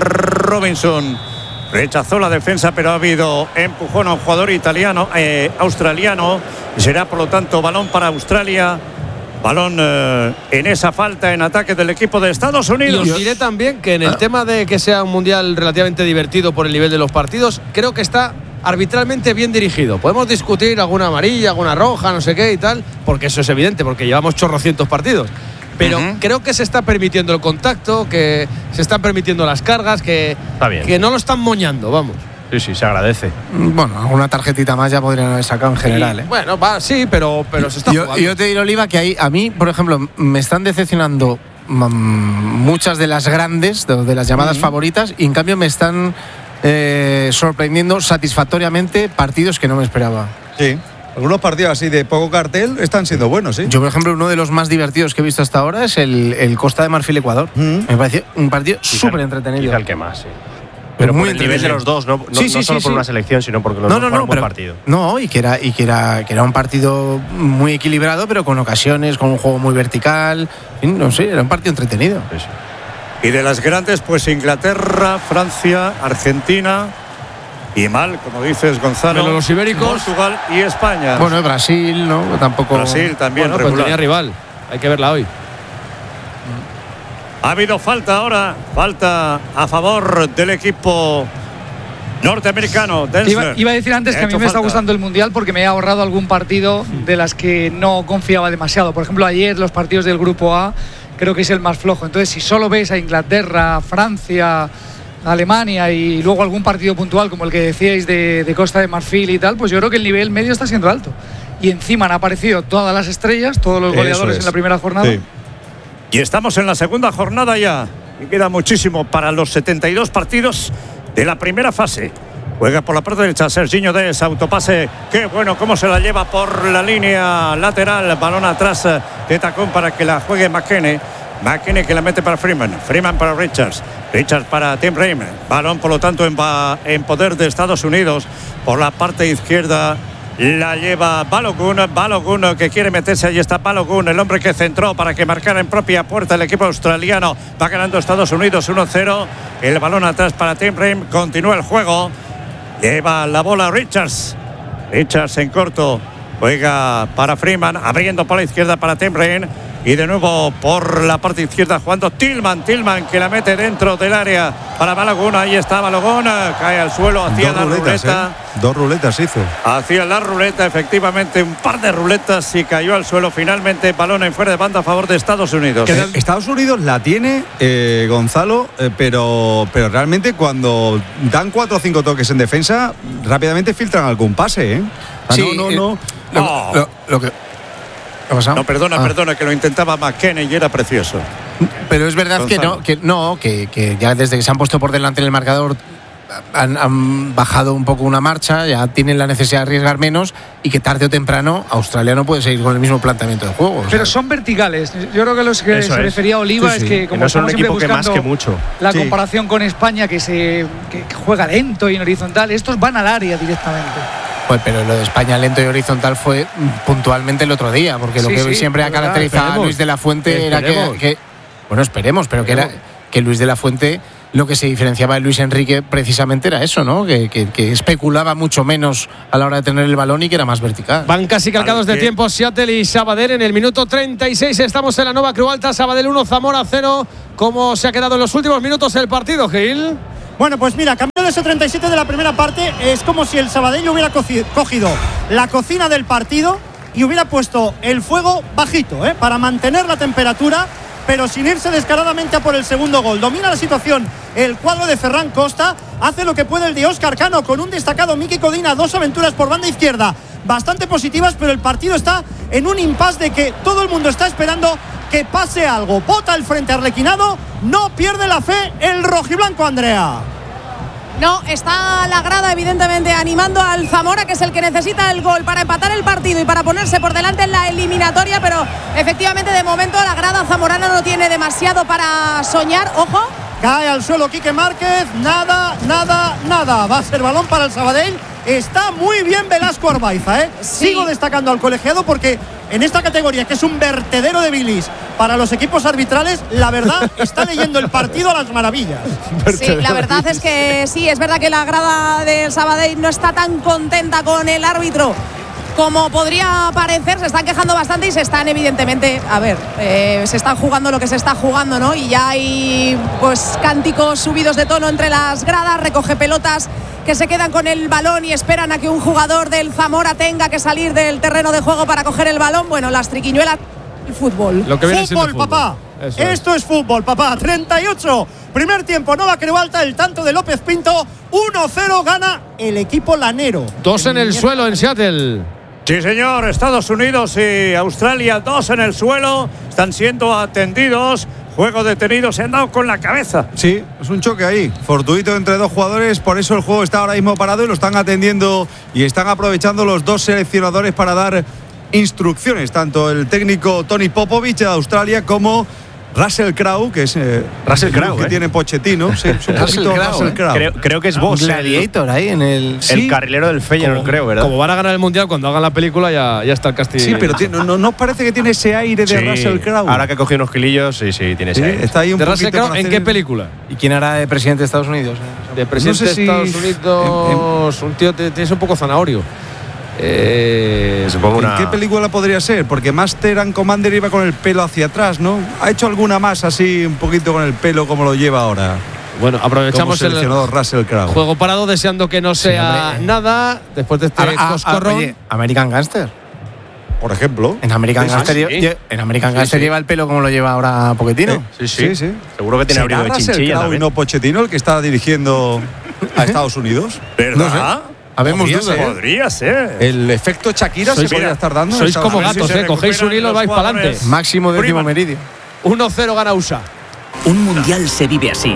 D: Robinson rechazó la defensa, pero ha habido empujón a un jugador italiano, eh, australiano. Y será por lo tanto balón para Australia. Balón eh, en esa falta en ataque del equipo de Estados
B: Y
D: Unidos.
B: os diré también que en el
E: Ah.
B: tema de que sea un mundial relativamente divertido por el nivel de los partidos, creo que está arbitralmente bien dirigido. Podemos discutir alguna amarilla, alguna roja, no sé qué y tal, porque eso es evidente, porque llevamos chorrocientos partidos. Pero
D: Ujú.
B: creo que se está permitiendo el contacto, que se están permitiendo las cargas, que,
A: Está bien.
B: que no lo están moñando, vamos.
A: Sí, sí, se agradece.
E: Bueno, alguna tarjetita más ya podrían haber sacado en general, ¿eh?
B: Bueno, va, sí, pero, pero se está
E: Yo,
B: jugando.
E: yo te diré, Oliva, que ahí, a mí, por ejemplo, me están decepcionando mm, muchas de las grandes, de, de las llamadas favoritas, y en cambio me están eh, sorprendiendo satisfactoriamente partidos que no me esperaba.
C: Sí. Algunos partidos así de poco cartel están siendo buenos, ¿sí?
E: Yo, por ejemplo, uno de los más divertidos que he visto hasta ahora es el, el Costa de Marfil-Ecuador.
C: Mm.
E: Me pareció un partido
A: Quizá-
E: súper entretenido.
A: Quizá el que más, sí. Pero
E: muy
A: por el nivel de
E: entretenido.
A: los dos, no, no,
E: Sí, sí,
A: no solo
E: sí,
A: por
E: sí.
A: una selección, sino porque los
E: No,
A: dos
E: no,
A: jugaron
E: no,
A: un buen
E: pero,
A: partido.
E: no, y que era y que era que era un partido muy equilibrado, pero con ocasiones, con un juego muy vertical. En fin, no sé, era un partido entretenido.
A: Sí, sí.
D: Y de las grandes, pues Inglaterra, Francia, Argentina y mal, como dices, Gonzalo.
B: Menos los ibéricos.
D: Portugal y España.
E: Bueno, Brasil, ¿no? Tampoco.
D: Brasil también
B: Bueno, pues
D: regular.
B: tenía rival. Hay que verla hoy.
D: Ha habido falta ahora, falta a favor del equipo norteamericano.
F: Iba,
D: Densler.
F: iba a decir antes
D: Le
F: que
D: ha
F: a mí
D: hecho
F: me está
D: falta.
F: gustando el Mundial porque me he ahorrado algún partido de las que no confiaba demasiado. Por ejemplo, ayer los partidos del Grupo A creo que es el más flojo. Entonces, si solo ves a Inglaterra, Francia, Alemania y luego algún partido puntual como el que decíais de, de Costa de Marfil y tal, pues yo creo que el nivel medio está siendo alto. Y encima han aparecido todas las estrellas, todos los
C: Eso
F: goleadores
C: es.
F: en la primera jornada.
C: Sí.
D: Y estamos en la segunda jornada ya. Y queda muchísimo para los setenta y dos partidos de la primera fase. Juega por la parte derecha Serginho Dest, autopase. Qué bueno cómo se la lleva por la línea lateral. Balón atrás de tacón para que la juegue McKennie. McKennie que la mete para Freeman. Freeman para Richards. Richards para Tim Ream. Balón por lo tanto en, en poder de Estados Unidos. Por la parte izquierda la lleva Balogun. Balogun que quiere meterse. Ahí está Balogun, el hombre que centró para que marcara en propia puerta el equipo australiano. Va ganando Estados Unidos uno cero. El balón atrás para Tim Ream. Continúa el juego. Lleva la bola Richards. Richards en corto. Juega para Freeman. Abriendo por la izquierda para Tim Ream. Y de nuevo por la parte izquierda jugando Tillman. Tillman que la mete dentro del área para Balogun. Ahí está Balogun. Cae al suelo hacia
C: Dos
D: la
C: ruletas,
D: ruleta.
C: ¿eh? Dos ruletas hizo.
D: Hacia la ruleta, efectivamente, un par de ruletas y cayó al suelo finalmente. Balón en fuera de banda a favor de Estados Unidos.
C: Eh, Estados Unidos la tiene, eh, Gonzalo, eh, pero, pero realmente cuando dan cuatro o cinco toques en defensa, rápidamente filtran algún pase, ¿eh? Ah,
E: Sí,
C: no, no,
E: eh,
C: no.
E: Lo,
D: No.
E: lo- lo que. ¿Qué ha pasado?
D: No, perdona,
E: Ah.
D: perdona, que lo intentaba McKennie y era precioso.
E: Pero es verdad que
D: Gonzalo.
E: no, que no, que, que ya desde que se han puesto por delante en el marcador han, han bajado un poco una marcha, ya tienen la necesidad de arriesgar menos y que tarde o temprano Australia no puede seguir con el mismo planteamiento de juego.
F: Pero o sea, son verticales. Yo creo que los que
A: Eso
F: se
A: es.
F: refería a Oliva
A: Sí, sí.
F: es que como
A: Que no son un
F: estamos siempre
A: equipo que más
F: buscando
A: que mucho.
F: la
C: Sí.
F: comparación con España que se que, que juega lento y en horizontal, estos van al área directamente.
E: Pues pero lo de España lento y horizontal fue puntualmente el otro día, porque lo
F: Sí,
E: que
F: sí,
E: siempre ha
F: verdad,
E: caracterizado a
B: esperemos.
E: Luis de la Fuente era que,
B: Esperemos.
E: que- bueno, esperemos, pero que era que Luis de la Fuente lo que se diferenciaba de Luis Enrique precisamente era eso, ¿no? Que, que- que especulaba mucho menos a la hora de tener el balón y que era más vertical.
B: Van casi calcados de
D: que-
B: tiempo Seattle y Sabadell en el minuto treinta y seis. Estamos en la Nova Creu Alta. Sabadell uno, Zamora cero. ¿Cómo se ha quedado en los últimos minutos el partido, Gil?
G: Bueno, pues mira, cambiando ese treinta y siete de la primera parte, es como si el Sabadell hubiera coci- cogido la cocina del partido y hubiera puesto el fuego bajito, ¿eh? Para mantener la temperatura, pero sin irse descaradamente a por el segundo gol. Domina la situación el cuadro de Ferran Costa, hace lo que puede el de Óscar Cano con un destacado Miki Codina, dos aventuras por banda izquierda, bastante positivas, pero el partido está en un impasse de que todo el mundo está esperando que pase algo. Bota el frente arlequinado, no pierde la fe el rojiblanco, Andrea.
H: No, está la grada evidentemente animando al Zamora, que es el que necesita el gol para empatar el partido y para ponerse por delante en la eliminatoria, pero efectivamente de momento la grada zamorana no tiene demasiado para soñar. Ojo.
G: Cae al suelo Quique Márquez, nada, nada, nada. Va a ser balón para el Sabadell. Está muy bien Velasco Arbaiza, ¿eh?
H: Sí.
G: Sigo destacando al colegiado porque en esta categoría, que es un vertedero de bilis para los equipos arbitrales, la verdad está leyendo el partido a las maravillas.
H: Sí, la verdad es que sí, es verdad que la grada del Sabadell no está tan contenta con el árbitro como podría parecer. Se están quejando bastante y se están evidentemente, a ver, eh, se están jugando lo que se está jugando, ¿no? Y ya hay pues cánticos subidos de tono entre las gradas, recoge pelotas que se quedan con el balón y esperan a que un jugador del Zamora tenga que salir del terreno de juego para coger el balón. Bueno, las triquiñuelas del fútbol.
B: Lo que viene siendo
G: Fútbol,
B: el fútbol.
G: papá.
B: Eso es.
G: Esto es fútbol, papá. treinta y ocho. Primer tiempo, Nova Creu Alta, el tanto de López Pinto. uno cero gana el equipo lanero.
B: Dos en el suelo en Seattle.
D: Sí, señor. Estados Unidos y Australia, dos en el suelo. Están siendo atendidos. Juego detenido, se han dado con la cabeza.
C: Sí, es un choque ahí, fortuito entre dos jugadores, por eso el juego está ahora mismo parado y lo están atendiendo y están aprovechando los dos seleccionadores para dar instrucciones, tanto el técnico Tony Popovich de Australia como Russell Crowe, que es eh,
A: Russell
C: el
A: Crowe,
C: que
A: ¿eh?
C: tiene Pochettino. Sí, es un
E: Russell
C: poquito
E: Crowe,
C: Russell
E: ¿eh?
C: Crowe.
A: Creo, creo que es vos, el,
E: Gladiator ahí en el.
A: el
C: Sí.
A: carrilero del Feyenoord, creo, ¿verdad?
B: Como van a ganar el Mundial, cuando hagan la película ya, ya está el castillo.
C: Sí, pero tiene- no, no os parece que tiene ese aire de
A: Sí,
C: Russell Crowe.
A: ahora que ha cogido unos kilillos, sí, sí, tiene
C: Sí,
A: ese aire.
C: está ahí un
B: ¿De Russell
C: poquito
B: Crowe
C: para
B: en
C: hacer-
B: qué película?
E: ¿Y quién hará de presidente de Estados Unidos?
B: De presidente
C: No sé si-
B: de Estados Unidos, un tío te- tienes un poco zanahorio. Eh,
A: Supongo
C: ¿En
A: una...
C: qué película podría ser? Porque Master and Commander iba con el pelo hacia atrás, ¿no? ¿Ha hecho alguna más así, un poquito con el pelo como lo lleva ahora?
B: bueno,
C: Como
B: aprovechamos el
C: seleccionador Russell Crowe.
B: juego parado deseando que no sea
E: hombre.
B: nada después de este
E: Ah, ah, ah,
B: coscorrón.
E: oye, American Gangster.
C: Por ejemplo.
E: En American
A: Sí,
E: Gangster,
A: sí.
E: lle- lle- en American
A: Sí,
E: Gangster
A: sí.
E: lleva el pelo como lo lleva ahora Pochettino.
C: ¿Eh?
A: Sí, sí,
C: Sí, sí.
A: Seguro que tiene
C: ¿Será
A: abrigo de
C: Russell
A: chinchilla
C: Crowe y
A: también.
C: no Pochettino el que está dirigiendo a Estados Unidos?
D: ¿Verdad?
E: Habemos
C: Podría
E: dudas.
C: ser.
D: Podría ser.
C: El efecto Shakira se
B: Sois-
C: podría estar dando. en
B: sois
C: Estados
B: como
C: Unidos.
B: gatos,
D: si se
B: eh, cogéis un
D: recuperan
B: hilo y
D: los
B: vais para adelante.
D: jugadores.
E: Máximo décimo
D: Freeman.
E: meridio.
B: uno cero gana U S A.
K: Un mundial se vive así.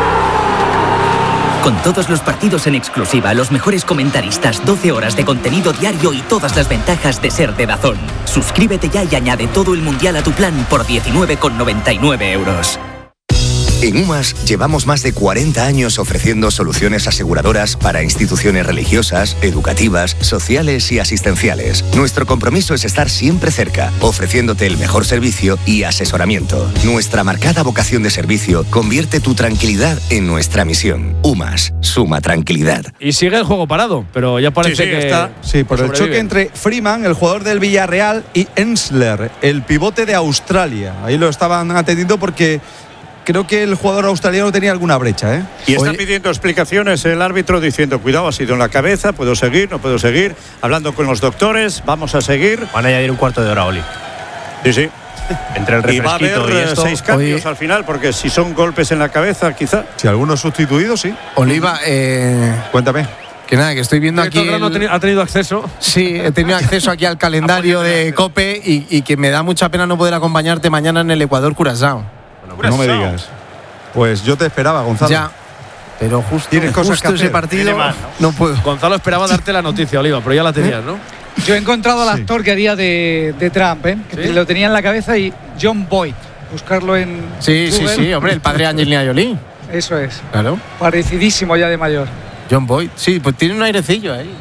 K: Con todos los partidos en exclusiva, los mejores comentaristas, doce horas de contenido diario y todas las ventajas de ser de DAZN. Suscríbete ya y añade todo el mundial a tu plan por diecinueve con noventa y nueve euros.
L: En UMAS llevamos más de cuarenta años ofreciendo soluciones aseguradoras para instituciones religiosas, educativas, sociales y asistenciales. Nuestro compromiso es estar siempre cerca, ofreciéndote el mejor servicio y asesoramiento. Nuestra marcada vocación de servicio convierte tu tranquilidad en nuestra misión. UMAS, suma tranquilidad.
B: Y sigue el juego parado, pero ya parece
D: Sí, sí,
B: que
D: está.
C: Sí, por el
B: sobrevive.
C: choque entre Freeman, el jugador del Villarreal, y Ensler, el pivote de Australia. Ahí lo estaban atendiendo porque creo que el jugador australiano tenía alguna brecha, ¿eh?
D: Y está
E: Oye.
D: pidiendo explicaciones el árbitro diciendo, cuidado, ha sido en la cabeza, puedo seguir, no puedo seguir. Hablando con los doctores, vamos a seguir.
A: Van a añadir un cuarto de hora, Oli.
D: Sí, sí.
A: Entre el
D: Y va a haber
A: refresquito y,
D: eh,
A: esto.
D: seis cambios
E: Oye.
D: al final, porque si son golpes en la cabeza, quizá.
C: Si algunos sustituidos, sí.
E: Oliva, eh,
C: Cuéntame.
E: que nada, que estoy viendo aquí.
B: Director Grano
E: el-
B: ha tenido- ha tenido acceso.
E: Sí, he tenido acceso aquí al calendario de COPE y, y que me da mucha pena no poder acompañarte mañana en el Ecuador Curazao.
C: No me digas. Pues yo te esperaba, Gonzalo.
E: Ya. pero justo,
C: Tienes cosas
E: justo
C: que
E: ese
C: hacer.
E: partido
A: más,
E: no puedo.
B: Gonzalo esperaba darte la noticia, Oliva, pero ya la tenías, ¿no?
F: Yo he encontrado al
C: Sí.
F: actor que haría de, de Trump, ¿eh? Que
B: ¿Sí?
F: lo tenía en la cabeza y John Boyd. Buscarlo en
E: Sí, sí,
F: Google.
E: sí, hombre, el padre de Angelina Jolie.
F: Eso es.
E: Claro.
F: Parecidísimo ya de mayor.
E: John Boyd. Sí, pues tiene un airecillo ahí.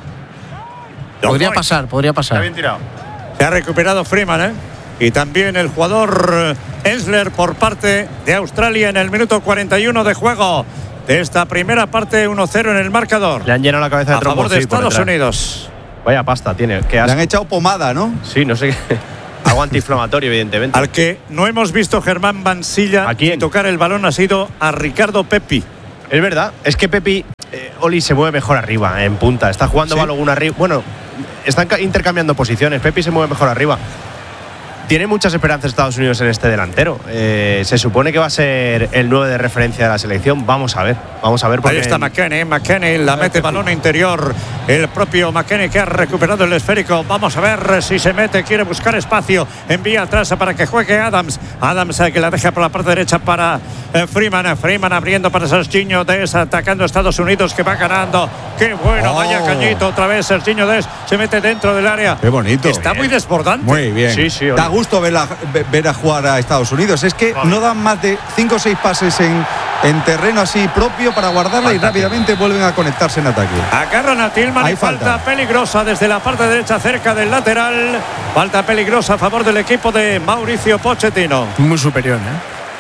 D: John
E: Podría
D: Boyd.
E: pasar, podría
A: Está
E: pasar.
A: bien tirado.
D: Se ha recuperado Freeman, ¿eh? Y también el jugador eh, Ensler por parte de Australia en el minuto cuarenta y uno de juego de esta primera parte, uno cero en el marcador.
A: Le han llenado la cabeza de
D: A favor
A: trombón,
D: de
A: sí, por
D: Estados
A: detrás.
D: Unidos.
A: Vaya pasta tiene. Qué
C: Le han
A: asco.
C: echado pomada, ¿no?
A: Sí, no sé qué. Algo antiinflamatorio, evidentemente.
D: Al que no hemos visto Germán Mansilla
A: ¿A quién?
D: tocar el balón ha sido a Ricardo Pepi.
A: Es verdad. Es que Pepi, eh, Oli se mueve mejor arriba, en punta. Está jugando
C: ¿Sí?
A: Balogun arriba. Bueno, están ca- intercambiando posiciones. Pepi se mueve mejor arriba. Tiene muchas esperanzas Estados Unidos en este delantero. Eh, se supone que va a ser el nueve de referencia de la selección. Vamos a ver. Vamos a ver.
D: Ahí
A: Porque
D: está McKennie, McKennie la mete balón interior. El propio McKennie que ha recuperado el esférico. Vamos a ver si se mete, quiere buscar espacio. Envía atrás para que juegue Adams. Adams eh, que la deja por la parte derecha para eh, Freeman. Freeman abriendo para Serginho Dest, atacando a Estados Unidos que va ganando. Qué bueno,
C: Oh.
D: vaya cañito otra vez. Serginho Dest se mete dentro del área.
C: Qué bonito.
D: Está muy desbordante.
C: Muy bien.
A: Sí, sí,
C: Da
A: Oli.
C: gusto verla- ve- ver a jugar a Estados Unidos. Es que no dan más de cinco o seis pases en, en terreno así propio para guardarla y rápidamente vuelven a conectarse en ataque.
D: Agarran a Tillman
C: Hay
D: y falta.
C: falta.
D: peligrosa desde la parte derecha cerca del lateral. Falta peligrosa a favor del equipo de Mauricio Pochettino.
E: Muy superior, ¿eh?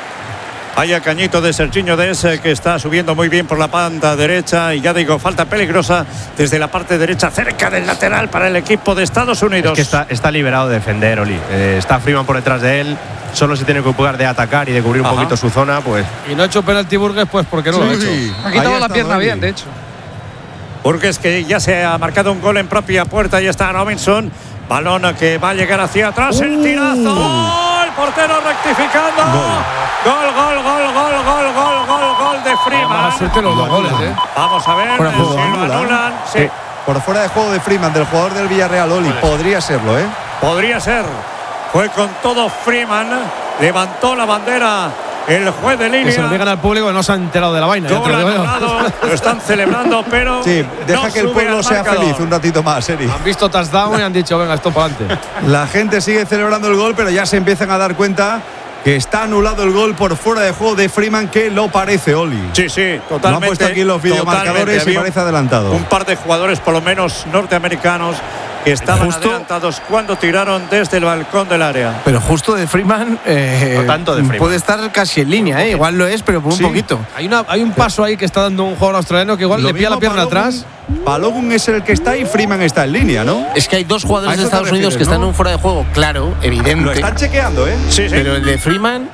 D: Vaya cañito de Serginho Dest eh, que está subiendo muy bien por la banda derecha y ya digo, falta peligrosa desde la parte derecha cerca del lateral para el equipo de Estados Unidos.
A: Es que está, está liberado de defender, Oli. Eh, está Freeman por detrás de él. Solo se tiene que ocupar de atacar y de cubrir un
D: Ajá.
A: poquito su zona, pues.
B: Y no ha hecho penalti Burgues, pues porque no lo ha hecho.
C: Sí.
F: Ha
C: Ahí
F: quitado
C: ha
F: la
C: estado
F: pierna
C: Oli.
F: bien, de hecho.
D: Burgues que ya se ha marcado un gol en propia puerta y está Robinson. Balón que va a llegar hacia atrás. El tirazo. El portero rectificando. Gol, gol, gol, gol, gol, gol, gol, gol de Freeman.
B: Mala suerte los dos goles, ¿eh?
D: Vamos a ver
C: Fuera de juego,
D: si lo
C: anula.
D: anulan. Sí,
C: Eh, Por fuera de juego de Freeman, del jugador del Villarreal, Oli. Podría serlo, ¿eh?
D: podría ser. Fue con todo Freeman. Levantó la bandera el juez de
B: Que se lo
D: línea.
B: digan al público que no se han enterado de la vaina. ya te
D: Gol
B: lo digo yo.
D: anulado. Lo están celebrando, pero
C: Sí, deja
D: no
C: que el
D: sube
C: pueblo
D: al
C: sea
D: marcador.
C: feliz un ratito más, Eri.
B: Han visto touchdown y han dicho, venga, esto para adelante.
C: La gente sigue celebrando el gol, pero ya se empiezan a dar cuenta que está anulado el gol por fuera de juego de Freeman, que lo parece, Oli.
D: Sí, sí, totalmente.
C: Lo han puesto aquí en los videomarcadores
D: totalmente.
C: y
D: Había
C: parece adelantado.
D: Un par de jugadores, por lo menos norteamericanos, que estaban
E: Justo-
D: adelantados cuando tiraron desde el balcón del área.
E: Pero justo de Freeman, eh,
A: No tanto de Freeman.
E: puede estar casi en línea, ¿eh? Igual lo es, pero por un
C: Sí.
E: poquito.
B: Hay, una, hay un paso ahí que está dando un jugador australiano que igual
C: Lo
B: le pilla la
C: mismo
B: pierna
C: Balogun-
B: atrás.
C: Balogun es el que está y Freeman está en línea, ¿no?
E: Es que hay dos
C: A
E: jugadores
C: eso
E: de
C: te
E: Estados Unidos
C: refieres,
E: que están
C: ¿no?
E: en un fuera de juego, claro, evidente.
C: Lo están chequeando, ¿eh?
D: Sí, sí.
E: Pero el de Freeman,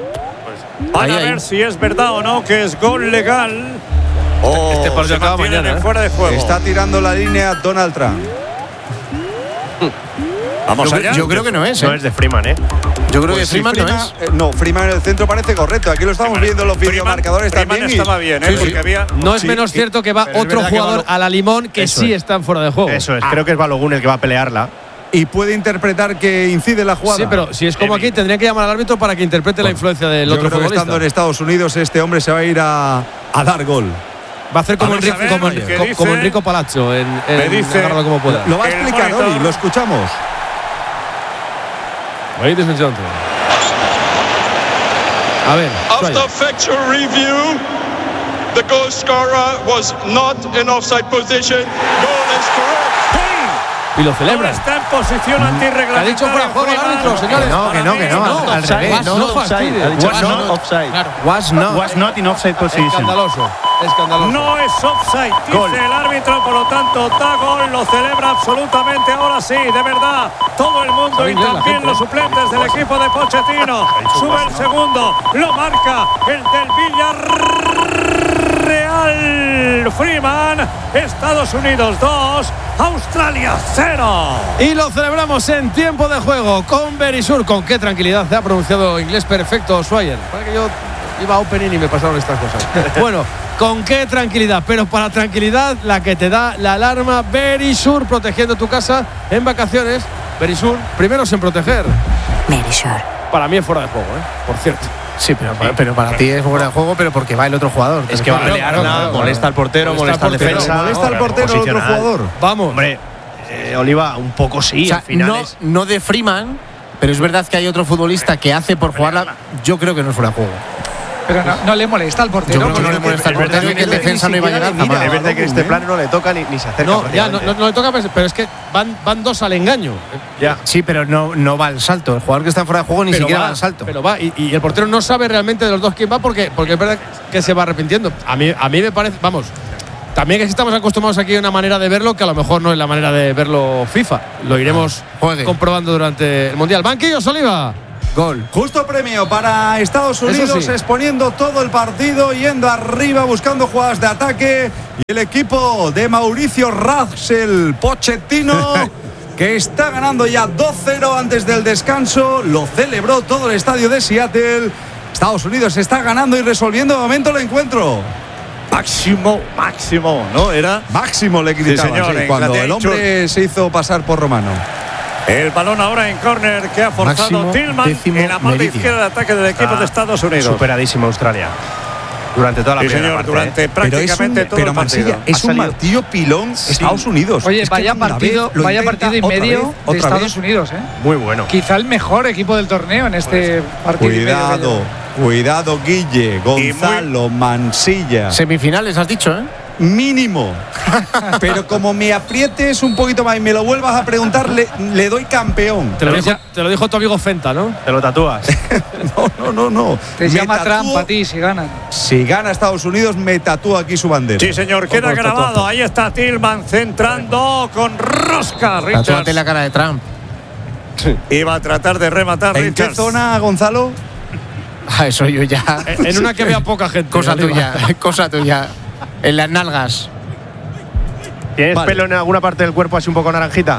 D: Van
E: ahí,
D: a
E: ahí.
D: ver si es verdad o no que es gol legal. O
B: este partido
D: se
B: acaba
D: mantienen
B: mañana,
D: en
B: ¿eh?
D: fuera de juego.
C: Está tirando la línea Donald Trump.
D: Vamos
E: yo,
D: allá.
E: yo creo que no es, ¿eh?
A: No es de Freeman, ¿eh?
E: Yo creo
C: Pues
E: que
C: sí,
E: Freeman, no es.
C: eh, no, Freeman en el centro parece correcto. Aquí lo estamos viendo en los
D: Freeman-
C: videomarcadores
D: Freeman
C: también. y-
D: estaba bien, ¿eh?
C: Sí, sí.
D: Porque había.
B: No es
C: Sí,
B: menos
C: y-
B: cierto que va
A: pero es
B: otro
A: verdad que
B: jugador
A: Balo-
B: a la limón que
A: Eso
B: sí
A: es.
B: está en fuera de juego.
A: Eso es.
C: Ah.
A: Creo que es Balogun el que va a pelearla.
C: Y puede interpretar que incide la jugada.
B: Sí, pero si es como aquí, tendría que llamar al árbitro para que interprete la influencia del
C: Yo
B: otro
C: creo que
B: futbolista.
C: estando en Estados Unidos, este hombre se va a ir a, a dar gol.
B: Va a hacer como,
D: Vamos a
B: Enrico,
D: ver
B: como,
D: qué
B: co-
D: dice.
B: como Enrico Palazzo en, en
D: Me dice-
B: agárralo como pueda.
C: Lo va a
D: El
C: explicar,
D: monitor.
C: Oli. Lo escuchamos.
B: Ladies and gentlemen. A ver,
M: After
B: Suárez.
M: factual review, the goal scorer was not in offside position. Goal is correct.
B: y lo celebra.
D: Está en posición
B: ¿Qué
D: antirreglamentaria.
B: ha dicho fuera de juego el
D: Freeman.
B: árbitro, señores?
E: No, que no, que no,
B: No,
E: al
B: offside,
E: revés.
B: no,
E: No,
B: offside.
E: Ha dicho
B: Was
E: no,
B: not
E: offside.
B: Claro.
E: Was not.
A: Was not in offside position.
B: Escandaloso. Escandaloso.
D: No es offside, dice
A: Gol.
D: el árbitro, por lo tanto da gol, lo celebra absolutamente ahora sí, de verdad. Todo el mundo
B: Sabe
D: y
B: inglés la
D: también
B: gente.
D: los suplentes del equipo de Pochettino. Sube el segundo, lo marca el del Villarreal. Freeman, Estados Unidos dos, Australia cero.
B: Y lo celebramos en tiempo de juego con Berisur. Con qué tranquilidad se ha pronunciado inglés perfecto Swyer. Para que yo iba a opening y me pasaron estas cosas. Bueno, con qué tranquilidad. Pero para tranquilidad, la que te da la alarma Berisur, protegiendo tu casa en vacaciones. Berisur, primeros en proteger.
N: Berisur.
B: Para mí es fuera de juego, ¿eh? Por cierto.
E: Sí, pero, pero para ti es fuera de juego, pero porque va el otro jugador.
A: Es que va a pelearla, molesta al portero, molesta al defensa.
C: ¿Molesta al portero el otro jugador?
A: Vamos. Hombre, eh, Oliva, un poco sí,
E: o sea,
A: al final
E: no,
A: es…
E: no de Freeman, pero es verdad que hay otro futbolista que hace por jugarla. Yo creo que no es fuera de juego.
F: Pero no, no le molesta al portero.
E: Yo creo que no le molesta al portero y que el defensa no iba a llegar.
A: Es verdad que este plano no le toca ni, ni se acerca.
B: No, ya, no, no, no le toca, pero es que van, van dos al engaño.
A: Ya.
E: Sí, pero no, no va al salto. El jugador que está fuera de juego ni
B: Pero
E: siquiera
B: va,
E: va al salto.
B: Pero va, y, y el portero no sabe realmente de los dos quién va porque, porque es verdad que se va arrepintiendo. A mí, a mí me parece, vamos, también que estamos acostumbrados aquí a una manera de verlo que a lo mejor no es la manera de verlo FIFA. Lo iremos
E: ah,
B: comprobando durante el Mundial. Banquillos, Oliva.
E: Gol.
C: Justo premio para Estados Unidos, sí. Exponiendo todo el partido, yendo arriba, buscando jugadas de ataque. Y el equipo de Mauricio Russell Pochettino, que está ganando ya dos cero antes del descanso. Lo celebró todo el estadio de Seattle. Estados Unidos está ganando y resolviendo de momento el encuentro.
D: Máximo, máximo, ¿no? Era.
C: Máximo le gritaban,
D: sí, señor,
C: sí, cuando el hombre se hizo pasar por romano.
D: El balón ahora en córner que ha forzado Tillman en la parte izquierda de ataque del equipo
A: ah,
D: de Estados Unidos.
A: Superadísimo Australia. Durante toda la
D: sí,
A: primera
D: señor,
A: parte,
D: durante
A: ¿eh?
D: prácticamente
C: pero
D: todo
C: pero
D: el
C: Marsella,
D: partido.
C: es un martillo pilón sí. Estados Unidos.
F: Oye,
C: es
F: vaya partido,
C: vez,
F: vaya partido y medio
C: vez,
F: de Estados
C: vez.
F: Unidos, ¿eh?
A: Muy bueno.
F: Quizá el mejor equipo del torneo en este partido.
C: Cuidado,
F: y medio.
C: cuidado, Guille, Gonzalo, Mansilla.
E: Semifinales, has dicho, ¿eh?
C: Mínimo. Pero como me aprietes un poquito más y me lo vuelvas a preguntar, le, le doy campeón.
B: Te lo, dijo, te lo dijo tu amigo Fenta, ¿no?
A: Te lo tatúas.
C: no, no, no, no.
F: Te
C: me
F: llama
C: tatúo,
F: Trump a ti si ganan.
C: Si gana Estados Unidos, me tatúa aquí su bandera.
D: Sí, señor, queda grabado. Ahí está Tillman centrando con rosca.
E: Tatúate la cara de Trump.
D: Iba a tratar de rematar.
C: ¿En
D: Richards.
C: qué zona, Gonzalo?
E: Ah, eso yo ya.
B: En una que vea poca gente.
E: Cosa tuya, cosa tuya. En las nalgas.
A: ¿Tienes
C: Vale.
A: pelo en alguna parte del cuerpo así un poco naranjita?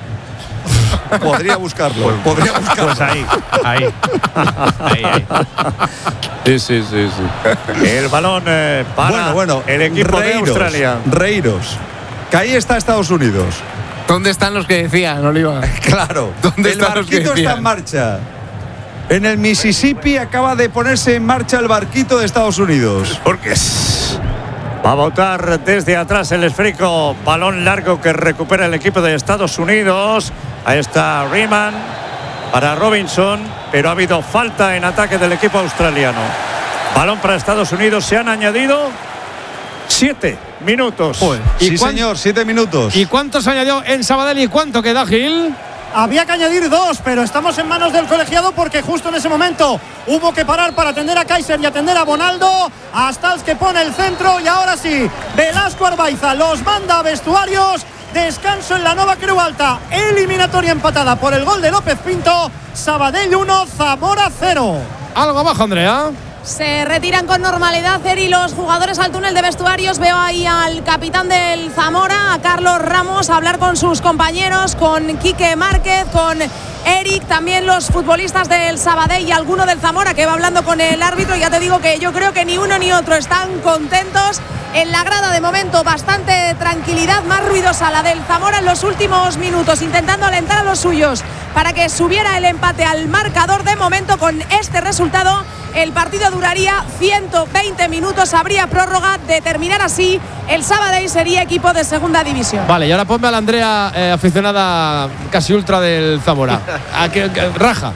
C: Podría buscarlo. Podría buscarlo.
A: Pues ahí, ahí. ahí, ahí.
D: Sí, sí, sí, sí. El balón eh, para
C: bueno, bueno,
D: el equipo
C: Reiros,
D: de Australia.
C: Reiros. Que ahí está Estados Unidos.
E: ¿Dónde están los que decían, Oliva?
C: Claro.
E: ¿Dónde
C: el
E: están los que
C: barquito está
E: decían?
C: en marcha. En el Mississippi acaba de ponerse en marcha el barquito de Estados Unidos.
D: Porque va a botar desde atrás el esférico. Balón largo que recupera el equipo de Estados Unidos. Ahí está Riemann para Robinson. Pero ha habido falta en ataque del equipo australiano. Balón para Estados Unidos. Se han añadido siete minutos.
B: Joder.
C: Sí,
B: ¿Y cuán-
C: señor, siete minutos.
B: ¿Y cuántos añadió en Sabadell y cuánto queda, Gil?
G: Había que añadir dos, pero estamos en manos del colegiado porque justo en ese momento hubo que parar para atender a Kaiser y atender a Bonaldo. Hasta el que pone el centro y ahora sí, Velasco Arbaiza los manda a vestuarios. Descanso en la Nova Creu Alta. Eliminatoria empatada por el gol de López Pinto. Sabadell uno, Zamora cero.
B: Algo abajo, Andrea.
H: Se retiran con normalidad Eri los jugadores al túnel de vestuarios. Veo ahí al capitán del Zamora, a Carlos Ramos, a hablar con sus compañeros, con Quique Márquez, con Eric, también los futbolistas del Sabadell y alguno del Zamora que va hablando con el árbitro. Ya te digo que yo creo que ni uno ni otro están contentos. En la grada de momento bastante tranquilidad, más ruidosa la del Zamora en los últimos minutos, intentando alentar a los suyos para que subiera el empate al marcador. De momento con este resultado el partido duraría ciento veinte minutos, habría prórroga. De terminar así, el Sabadell sería equipo de segunda división.
B: Vale, y ahora ponme a la Andrea, eh, aficionada casi ultra del Zamora. A que, que raja.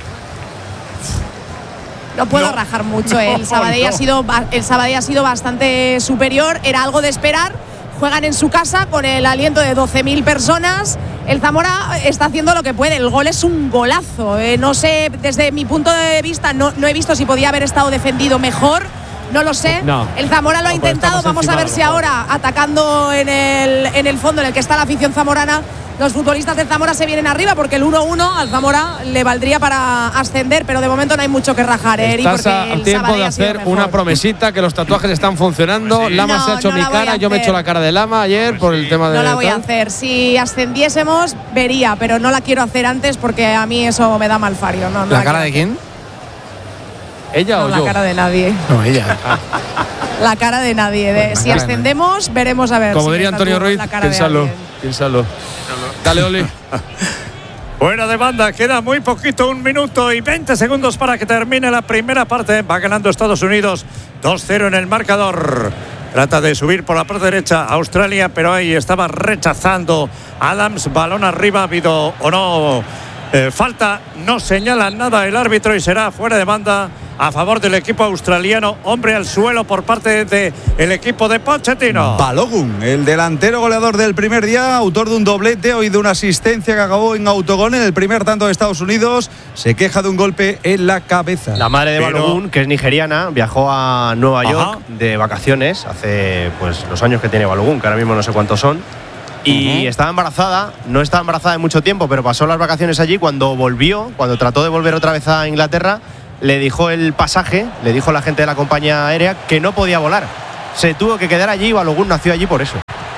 H: No puedo
G: No.
H: rajar mucho. ¿eh? El Sabadell
G: no.
H: ha sido el Sabadell ha sido bastante superior. Era algo de esperar. Juegan en su casa con el aliento de doce mil personas. El Zamora está haciendo lo que puede. El gol es un golazo. Eh, no sé, desde mi punto de vista, no, no he visto si podía haber estado defendido mejor. No lo sé.
B: No.
H: El Zamora lo ha
B: No, pero
H: intentado.
B: estamos
H: Vamos a
B: encima
H: ver
B: de lo
H: si
B: mejor.
H: ahora, atacando en el, en el fondo en el que está la afición zamorana, los futbolistas del Zamora se vienen arriba, porque el uno uno al Zamora le valdría para ascender, pero de momento no hay mucho que rajar, ¿eh, Eri?
B: Estás
H: Porque
B: a
H: el
B: tiempo
H: Sabadell
B: de
H: ha sido
B: hacer
H: mejor.
B: una promesita, que los tatuajes están funcionando. Lama
H: No,
B: se ha hecho
H: no
B: mi
H: la voy a
B: cara, yo me he
H: hacer.
B: hecho la cara de Lama ayer por el tema de.
H: No la voy a
B: tal.
H: hacer. Si ascendiésemos, vería, pero no la quiero hacer antes porque a mí eso me da mal fario. No, no
E: ¿La
H: la
E: cara
H: quiero
E: de quién?
B: ¿Ella
H: No,
B: o
H: la
B: yo?
H: cara de nadie.
E: No, ella.
H: La cara de nadie. De-
E: la
H: si
E: cara de
H: ascendemos, veremos a ver.
B: Como
H: si
B: diría
H: me
B: Antonio
H: tatúo
B: Ruiz,
H: la cara de
B: piénsalo.
H: alguien.
B: Piénsalo. Dale, Oli.
D: Fuera de banda, queda muy poquito, un minuto y veinte segundos para que termine la primera parte. Va ganando Estados Unidos dos cero en el marcador. Trata de subir por la parte derecha Australia, pero ahí estaba rechazando Adams. Balón arriba, ha habido o no eh, falta. No señala nada el árbitro y será fuera de banda a favor del equipo australiano. Hombre al suelo por parte del equipo de Pochettino.
C: Balogun, el delantero goleador del primer día, autor de un doblete hoy de una asistencia que acabó en autogol en el primer tanto de Estados Unidos, se queja de un golpe en la cabeza.
A: La madre de
C: Pero...
A: Balogun, que es nigeriana, viajó a Nueva York
D: Ajá.
A: de vacaciones hace pues los años que tiene Balogun, que ahora mismo no sé cuántos son. Y uh-huh. estaba embarazada, no estaba embarazada en mucho tiempo, pero pasó las vacaciones allí. Cuando volvió, cuando trató de volver otra vez a Inglaterra, le dijo el pasaje, le dijo la gente de la compañía aérea que no podía volar. Se tuvo que quedar allí y Balogun nació allí por eso.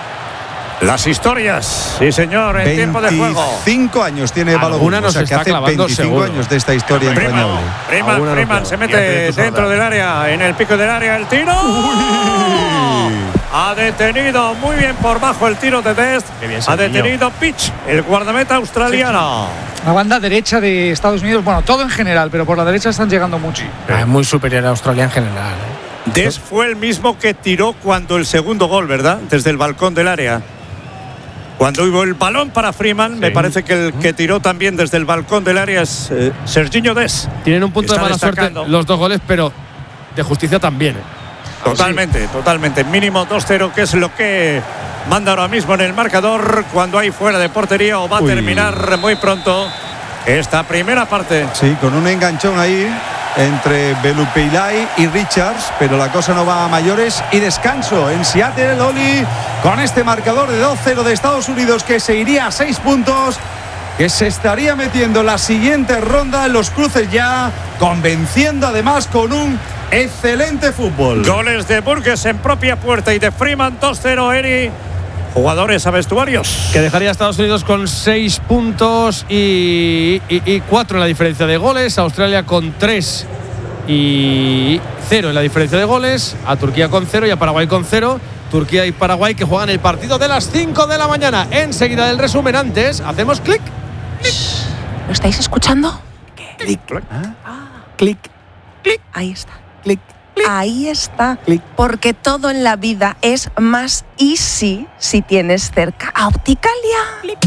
D: Las historias, sí señor, en tiempo de juego.
C: veinticinco años tiene Balogun,
B: nos
C: o sea,
B: está
C: que hace
B: clavando
C: veinticinco
B: seguro.
C: años de esta historia entrañable.
D: Freeman, Freeman se mete dentro del área, en el pico del área, el tiro. Uy. Ha detenido muy bien por bajo el tiro de Dest. Ha detenido Pitch, el guardameta australiano.
F: La banda derecha de Estados Unidos, bueno, todo en general, pero por la derecha están llegando mucho.
E: Es ah, muy superior a Australia en general. ¿eh?
D: Dest fue el mismo que tiró cuando el segundo gol, ¿verdad? Desde el balcón del área. Cuando hubo el balón para Freeman, sí. me parece que el que tiró también desde el balcón del área es eh, Serginho Dest.
B: Tienen un punto de mala suerte los dos goles, pero de justicia también. ¿eh?
D: Totalmente, sí. totalmente. Mínimo dos cero, que es lo que manda ahora mismo en el marcador cuando hay fuera de portería, o va Uy. a terminar muy pronto esta primera parte.
C: Sí, con un enganchón ahí entre Belupeilai y Richards, pero la cosa no va a mayores. Y descanso en Seattle, Oli, con este marcador de dos cero de Estados Unidos, que se iría a seis puntos, que se estaría metiendo en la siguiente ronda en los cruces ya, convenciendo además con un excelente fútbol.
D: Goles de Burgess en propia puerta y de Freeman. Dos cero, Eri. Jugadores a vestuarios.
B: Que dejaría a Estados Unidos con seis puntos y, y, y cuatro en la diferencia de goles. Australia con tres y cero en la diferencia de goles. A Turquía con cero y a Paraguay con cero. Turquía y Paraguay que juegan el partido de las cinco de la mañana. Enseguida del resumen. Antes hacemos clic.
N: ¿Lo estáis escuchando?
E: Clic.
N: Ah. Clic.
E: Clic.
N: Ahí está.
E: Clic.
N: Clic. Ahí está.
E: Clic.
N: Porque todo en la vida es más easy si tienes cerca a Opticalia.
E: Clic.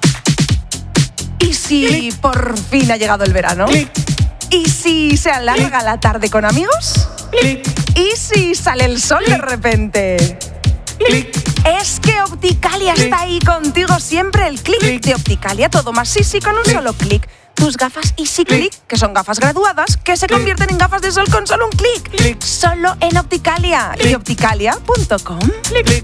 N: Y si Clic. por fin ha llegado el verano.
E: Clic.
N: Y si se alarga Clic. la tarde con amigos.
E: Clic.
N: Y si sale el sol Clic. de repente.
E: Clic.
N: Es que Opticalia
E: Clic.
N: está ahí contigo siempre. El clic
E: Clic.
N: de Opticalia, todo más easy con un
E: Clic.
N: solo clic. Tus gafas Easy
E: Clic.
N: Click, que son gafas graduadas, que se
E: Clic.
N: convierten en gafas de sol con solo un clic.
E: Clic.
N: Solo en Opticalia
E: Clic.
N: y opticalia punto com.
E: Clic. Clic.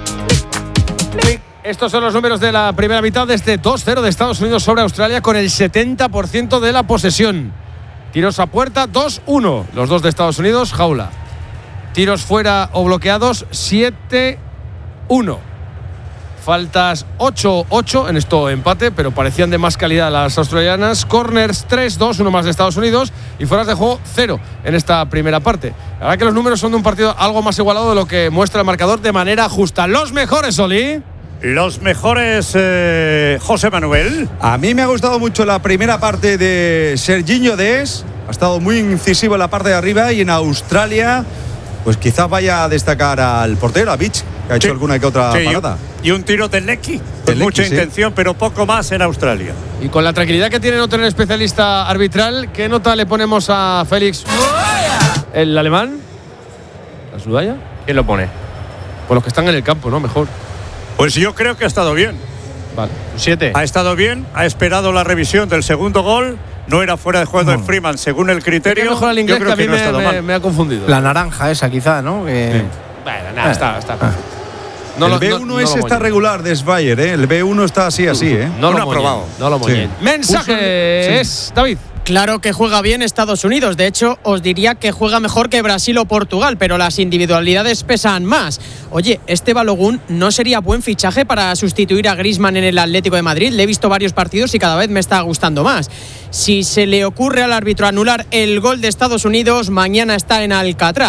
E: Clic.
B: Estos son los números de la primera mitad de este dos cero de Estados Unidos sobre Australia, con el setenta por ciento de la posesión. Tiros a puerta, dos uno. Los dos de Estados Unidos, jaula. Tiros fuera o bloqueados, siete uno. Faltas ocho ocho, en esto empate, pero parecían de más calidad las australianas. Corners tres dos, uno más de Estados Unidos. Y fueras de juego cero en esta primera parte. La verdad que los números son de un partido algo más igualado de lo que muestra el marcador de manera justa. Los mejores, Oli.
D: Los mejores, eh, José Manuel.
C: A mí me ha gustado mucho la primera parte de Serginho Dest. Ha estado muy incisivo en la parte de arriba, y en Australia pues quizás vaya a destacar al portero, a Beach, que ha hecho sí. alguna que otra
D: sí,
C: parada.
D: Y un tiro de Lecky, con mucha Lecky, intención, sí. pero poco más en Australia.
B: Y con la tranquilidad que tiene no tener especialista arbitral, ¿qué nota le ponemos a Félix? ¿El alemán? ¿La Sudaya?
A: ¿Quién lo pone?
B: Pues los que están en el campo, ¿no? Mejor.
D: Pues yo creo que ha estado bien.
B: Vale, siete.
D: Ha estado bien, ha esperado la revisión del segundo gol. No era fuera de juego no. de Freeman, según el criterio.
B: Mejor el inglés,
D: yo creo
B: que a mí
D: que no
B: me, me, me ha confundido.
E: La naranja esa, quizá, ¿no? Que...
B: Sí. Bueno, nada, ah. está, está perfecto.
C: No el lo, B uno no, ese no está regular de Sveier, ¿eh? El B uno está así, así, ¿eh?
B: No,
C: no
B: lo ha probado. No lo moñen. Sí. Mensaje es, David.
O: Claro que juega bien Estados Unidos. De hecho, os diría que juega mejor que Brasil o Portugal, pero las individualidades pesan más. Oye, este Balogun no sería buen fichaje para sustituir a Griezmann en el Atlético de Madrid. Le he visto varios partidos y cada vez me está gustando más. Si se le ocurre al árbitro anular el gol de Estados Unidos, mañana está en Alcatraz.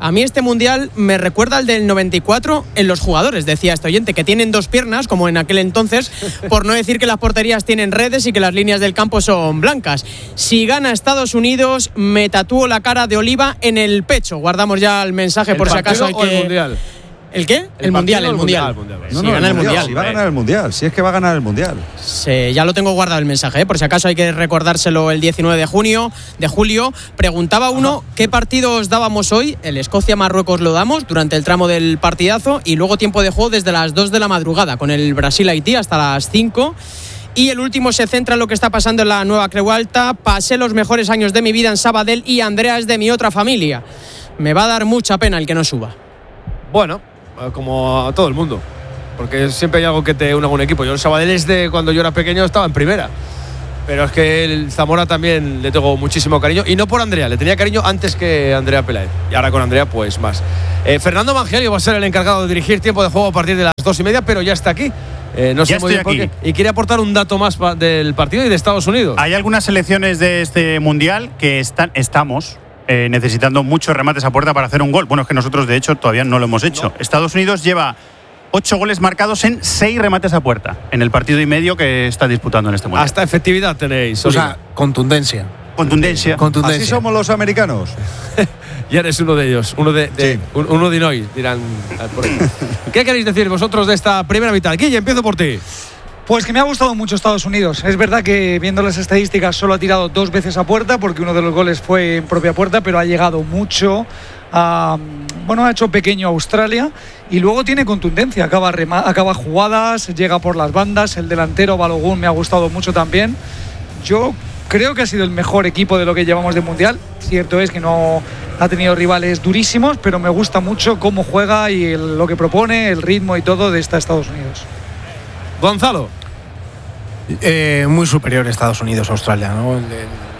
O: A mí este Mundial me recuerda al del noventa y cuatro en los jugadores, decía este oyente, que tienen dos piernas, como en aquel entonces, por no decir que las porterías tienen redes y que las líneas del campo son blancas. Si gana Estados Unidos, me tatúo la cara de Oliva en el pecho. Guardamos ya el mensaje
B: ¿El
O: por si acaso hay
B: partido o
O: que...
B: el Mundial?
O: ¿El qué? El, el mundial, el mundial.
C: mundial.
O: Si
C: No, no,
O: gana
C: el
O: el mundial.
C: mundial. Si va a ganar el mundial, si es que va a ganar el mundial.
O: Sí, ya lo tengo guardado el mensaje, ¿eh? Por si acaso hay que recordárselo el diecinueve de junio, de julio. Preguntaba uno qué partidos dábamos hoy. El Escocia-Marruecos lo damos durante el tramo del partidazo y luego tiempo de juego desde las dos de la madrugada con el Brasil-Haití hasta las cinco. Y el último se centra en lo que está pasando en la Nueva Creu Alta. Pasé los mejores años de mi vida en Sabadell y Andrea es de mi otra familia. Me va a dar mucha pena el que no suba.
B: Bueno, como a todo el mundo, porque siempre hay algo que te une a un equipo. Yo el Sabadell es de cuando yo era pequeño, estaba en primera, pero es que el Zamora también le tengo muchísimo cariño, y no por Andrea, le tenía cariño antes que Andrea Peláez, y ahora con Andrea pues más. eh, Fernando Mangiello va a ser el encargado de dirigir tiempo de juego a partir de las dos y media, pero ya está aquí. Eh, no sé muy bien por qué. Y quiere aportar un dato más pa- del partido y de Estados Unidos.
P: Hay algunas selecciones de este Mundial que están, estamos eh, necesitando muchos remates a puerta para hacer un gol. Bueno, es que nosotros de hecho todavía no lo hemos hecho. No. Estados Unidos lleva ocho goles marcados en seis remates a puerta en el partido y medio que está disputando en este Mundial.
B: Hasta efectividad tenéis.
E: O sea, contundencia.
P: Contundencia.
E: Contundencia.
C: Así somos los americanos.
B: Ya eres uno de ellos, uno de, de sí. un, uno de Inoi, dirán por ahí. ¿Qué queréis decir vosotros de esta primera mitad? Guille, empiezo por ti.
F: Pues que me ha gustado mucho Estados Unidos. Es verdad que viendo las estadísticas solo ha tirado dos veces a puerta porque uno de los goles fue en propia puerta, pero ha llegado mucho. A, bueno, ha hecho pequeño a Australia y luego tiene contundencia, acaba, rema, acaba jugadas, llega por las bandas. El delantero Balogun me ha gustado mucho también. Yo creo que ha sido el mejor equipo de lo que llevamos de Mundial. Cierto es que no ha tenido rivales durísimos, pero me gusta mucho cómo juega y el, lo que propone, el ritmo y todo de esta Estados Unidos.
B: Gonzalo.
E: Eh, muy superior Estados Unidos a Australia, ¿no? El, el,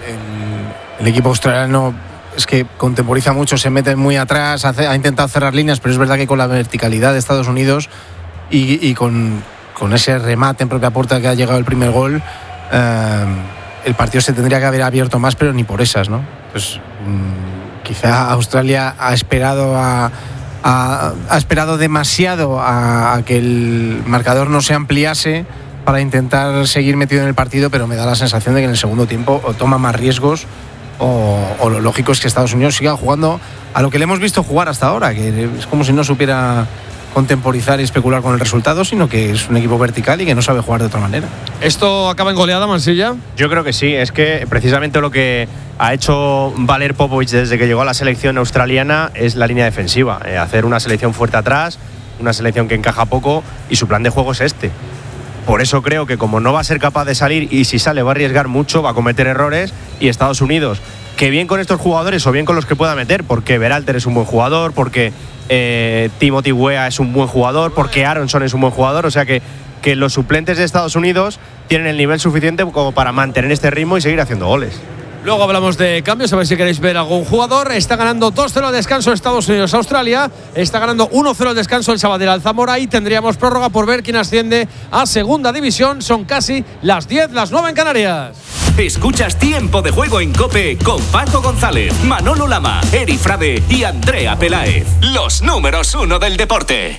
E: el equipo australiano es que contemporiza mucho, se mete muy atrás, hace, ha intentado cerrar líneas, pero es verdad que con la verticalidad de Estados Unidos y, y con, con ese remate en propia puerta que ha llegado el primer gol, eh, el partido se tendría que haber abierto más, pero ni por esas, ¿no? Pues mmm, quizá Australia ha esperado a Ha, ha esperado demasiado a, a que el marcador no se ampliase para intentar seguir metido en el partido, pero me da la sensación de que en el segundo tiempo o toma más riesgos o, o lo lógico es que Estados Unidos siga jugando a lo que le hemos visto jugar hasta ahora, que es como si no supiera contemporizar y especular con el resultado, sino que es un equipo vertical y que no sabe jugar de otra manera.
B: ¿Esto acaba en goleada, Mansilla?
A: Yo creo que sí, es que precisamente lo que ha hecho valer Popovich desde que llegó a la selección australiana es la línea defensiva, eh, hacer una selección fuerte atrás, una selección que encaja poco, y su plan de juego es este. Por eso creo que como no va a ser capaz de salir, y si sale va a arriesgar mucho, va a cometer errores, y Estados Unidos, que bien con estos jugadores o bien con los que pueda meter, porque Berhalter es un buen jugador, porque eh, Timothy Weah es un buen jugador, porque Aronson es un buen jugador, o sea que, que los suplentes de Estados Unidos tienen el nivel suficiente como para mantener este ritmo y seguir haciendo goles.
B: Luego hablamos de cambios, a ver si queréis ver algún jugador. Está ganando dos cero al descanso Estados Unidos-Australia. Está ganando uno cero al descanso el Sabadell al Zamora. Y tendríamos prórroga por ver quién asciende a segunda división. Son casi las diez, las nueve en Canarias.
K: Escuchas Tiempo de Juego en COPE con Paco González, Manolo Lama, Eri Frade y Andrea Peláez. Los números uno del deporte.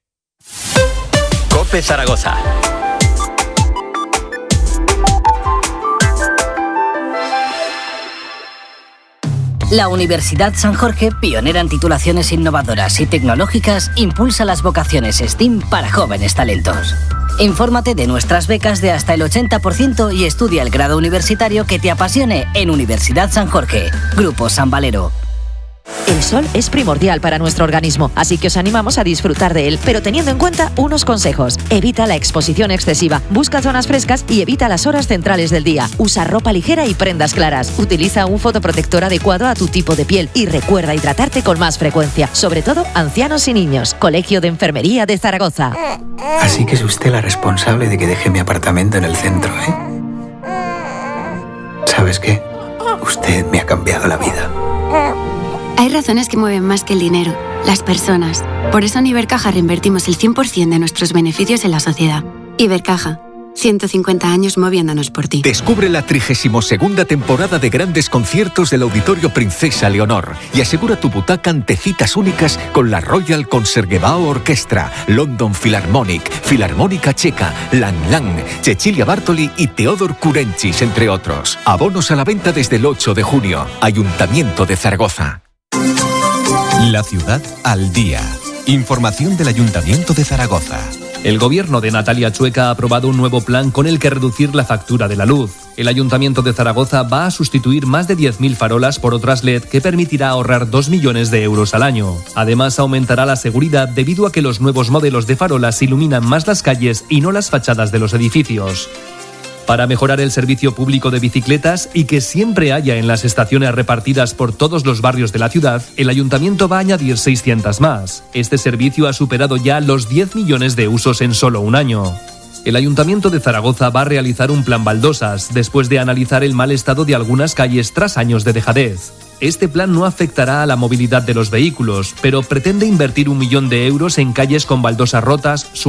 K: COPE Zaragoza.
Q: La Universidad San Jorge, pionera en titulaciones innovadoras y tecnológicas, impulsa las vocaciones STEAM para jóvenes talentos. Infórmate de nuestras becas de hasta el ochenta por ciento y estudia el grado universitario que te apasione en Universidad San Jorge. Grupo San Valero.
R: El sol es primordial para nuestro organismo, así que os animamos a disfrutar de él, pero teniendo en cuenta unos consejos. Evita la exposición excesiva, busca zonas frescas y evita las horas centrales del día. Usa ropa ligera y prendas claras. Utiliza un fotoprotector adecuado a tu tipo de piel y recuerda hidratarte con más frecuencia, sobre todo ancianos y niños. Colegio de Enfermería de Zaragoza.
S: Así que es usted la responsable de que deje mi apartamento en el centro, ¿eh? ¿Sabes qué? Usted me ha cambiado la vida.
T: Hay razones que mueven más que el dinero, las personas. Por eso en Ibercaja reinvertimos el cien por ciento de nuestros beneficios en la sociedad. Ibercaja, ciento cincuenta años moviéndonos por ti.
U: Descubre la trigésima segunda temporada de grandes conciertos del Auditorio Princesa Leonor y asegura tu butaca ante citas únicas con la Royal Concertgebouw Orchestra, London Philharmonic, Filarmónica Checa, Lang Lang, Cecilia Bartoli y Teodor Kurenchis, entre otros. Abonos a la venta desde el ocho de junio. Ayuntamiento de Zaragoza.
V: La ciudad al día. Información del Ayuntamiento de Zaragoza.
W: El gobierno de Natalia Chueca ha aprobado un nuevo plan con el que reducir la factura de la luz. El Ayuntamiento de Zaragoza va a sustituir más de diez mil farolas por otras L E D que permitirá ahorrar dos millones de euros al año. Además, aumentará la seguridad debido a que los nuevos modelos de farolas iluminan más las calles y no las fachadas de los edificios. Para mejorar el servicio público de bicicletas y que siempre haya en las estaciones repartidas por todos los barrios de la ciudad, el Ayuntamiento va a añadir seiscientas más. Este servicio ha superado ya los diez millones de usos en solo un año. El Ayuntamiento de Zaragoza va a realizar un plan baldosas después de analizar el mal estado de algunas calles tras años de dejadez. Este plan no afectará a la movilidad de los vehículos, pero pretende invertir un millón de euros en calles con baldosas rotas,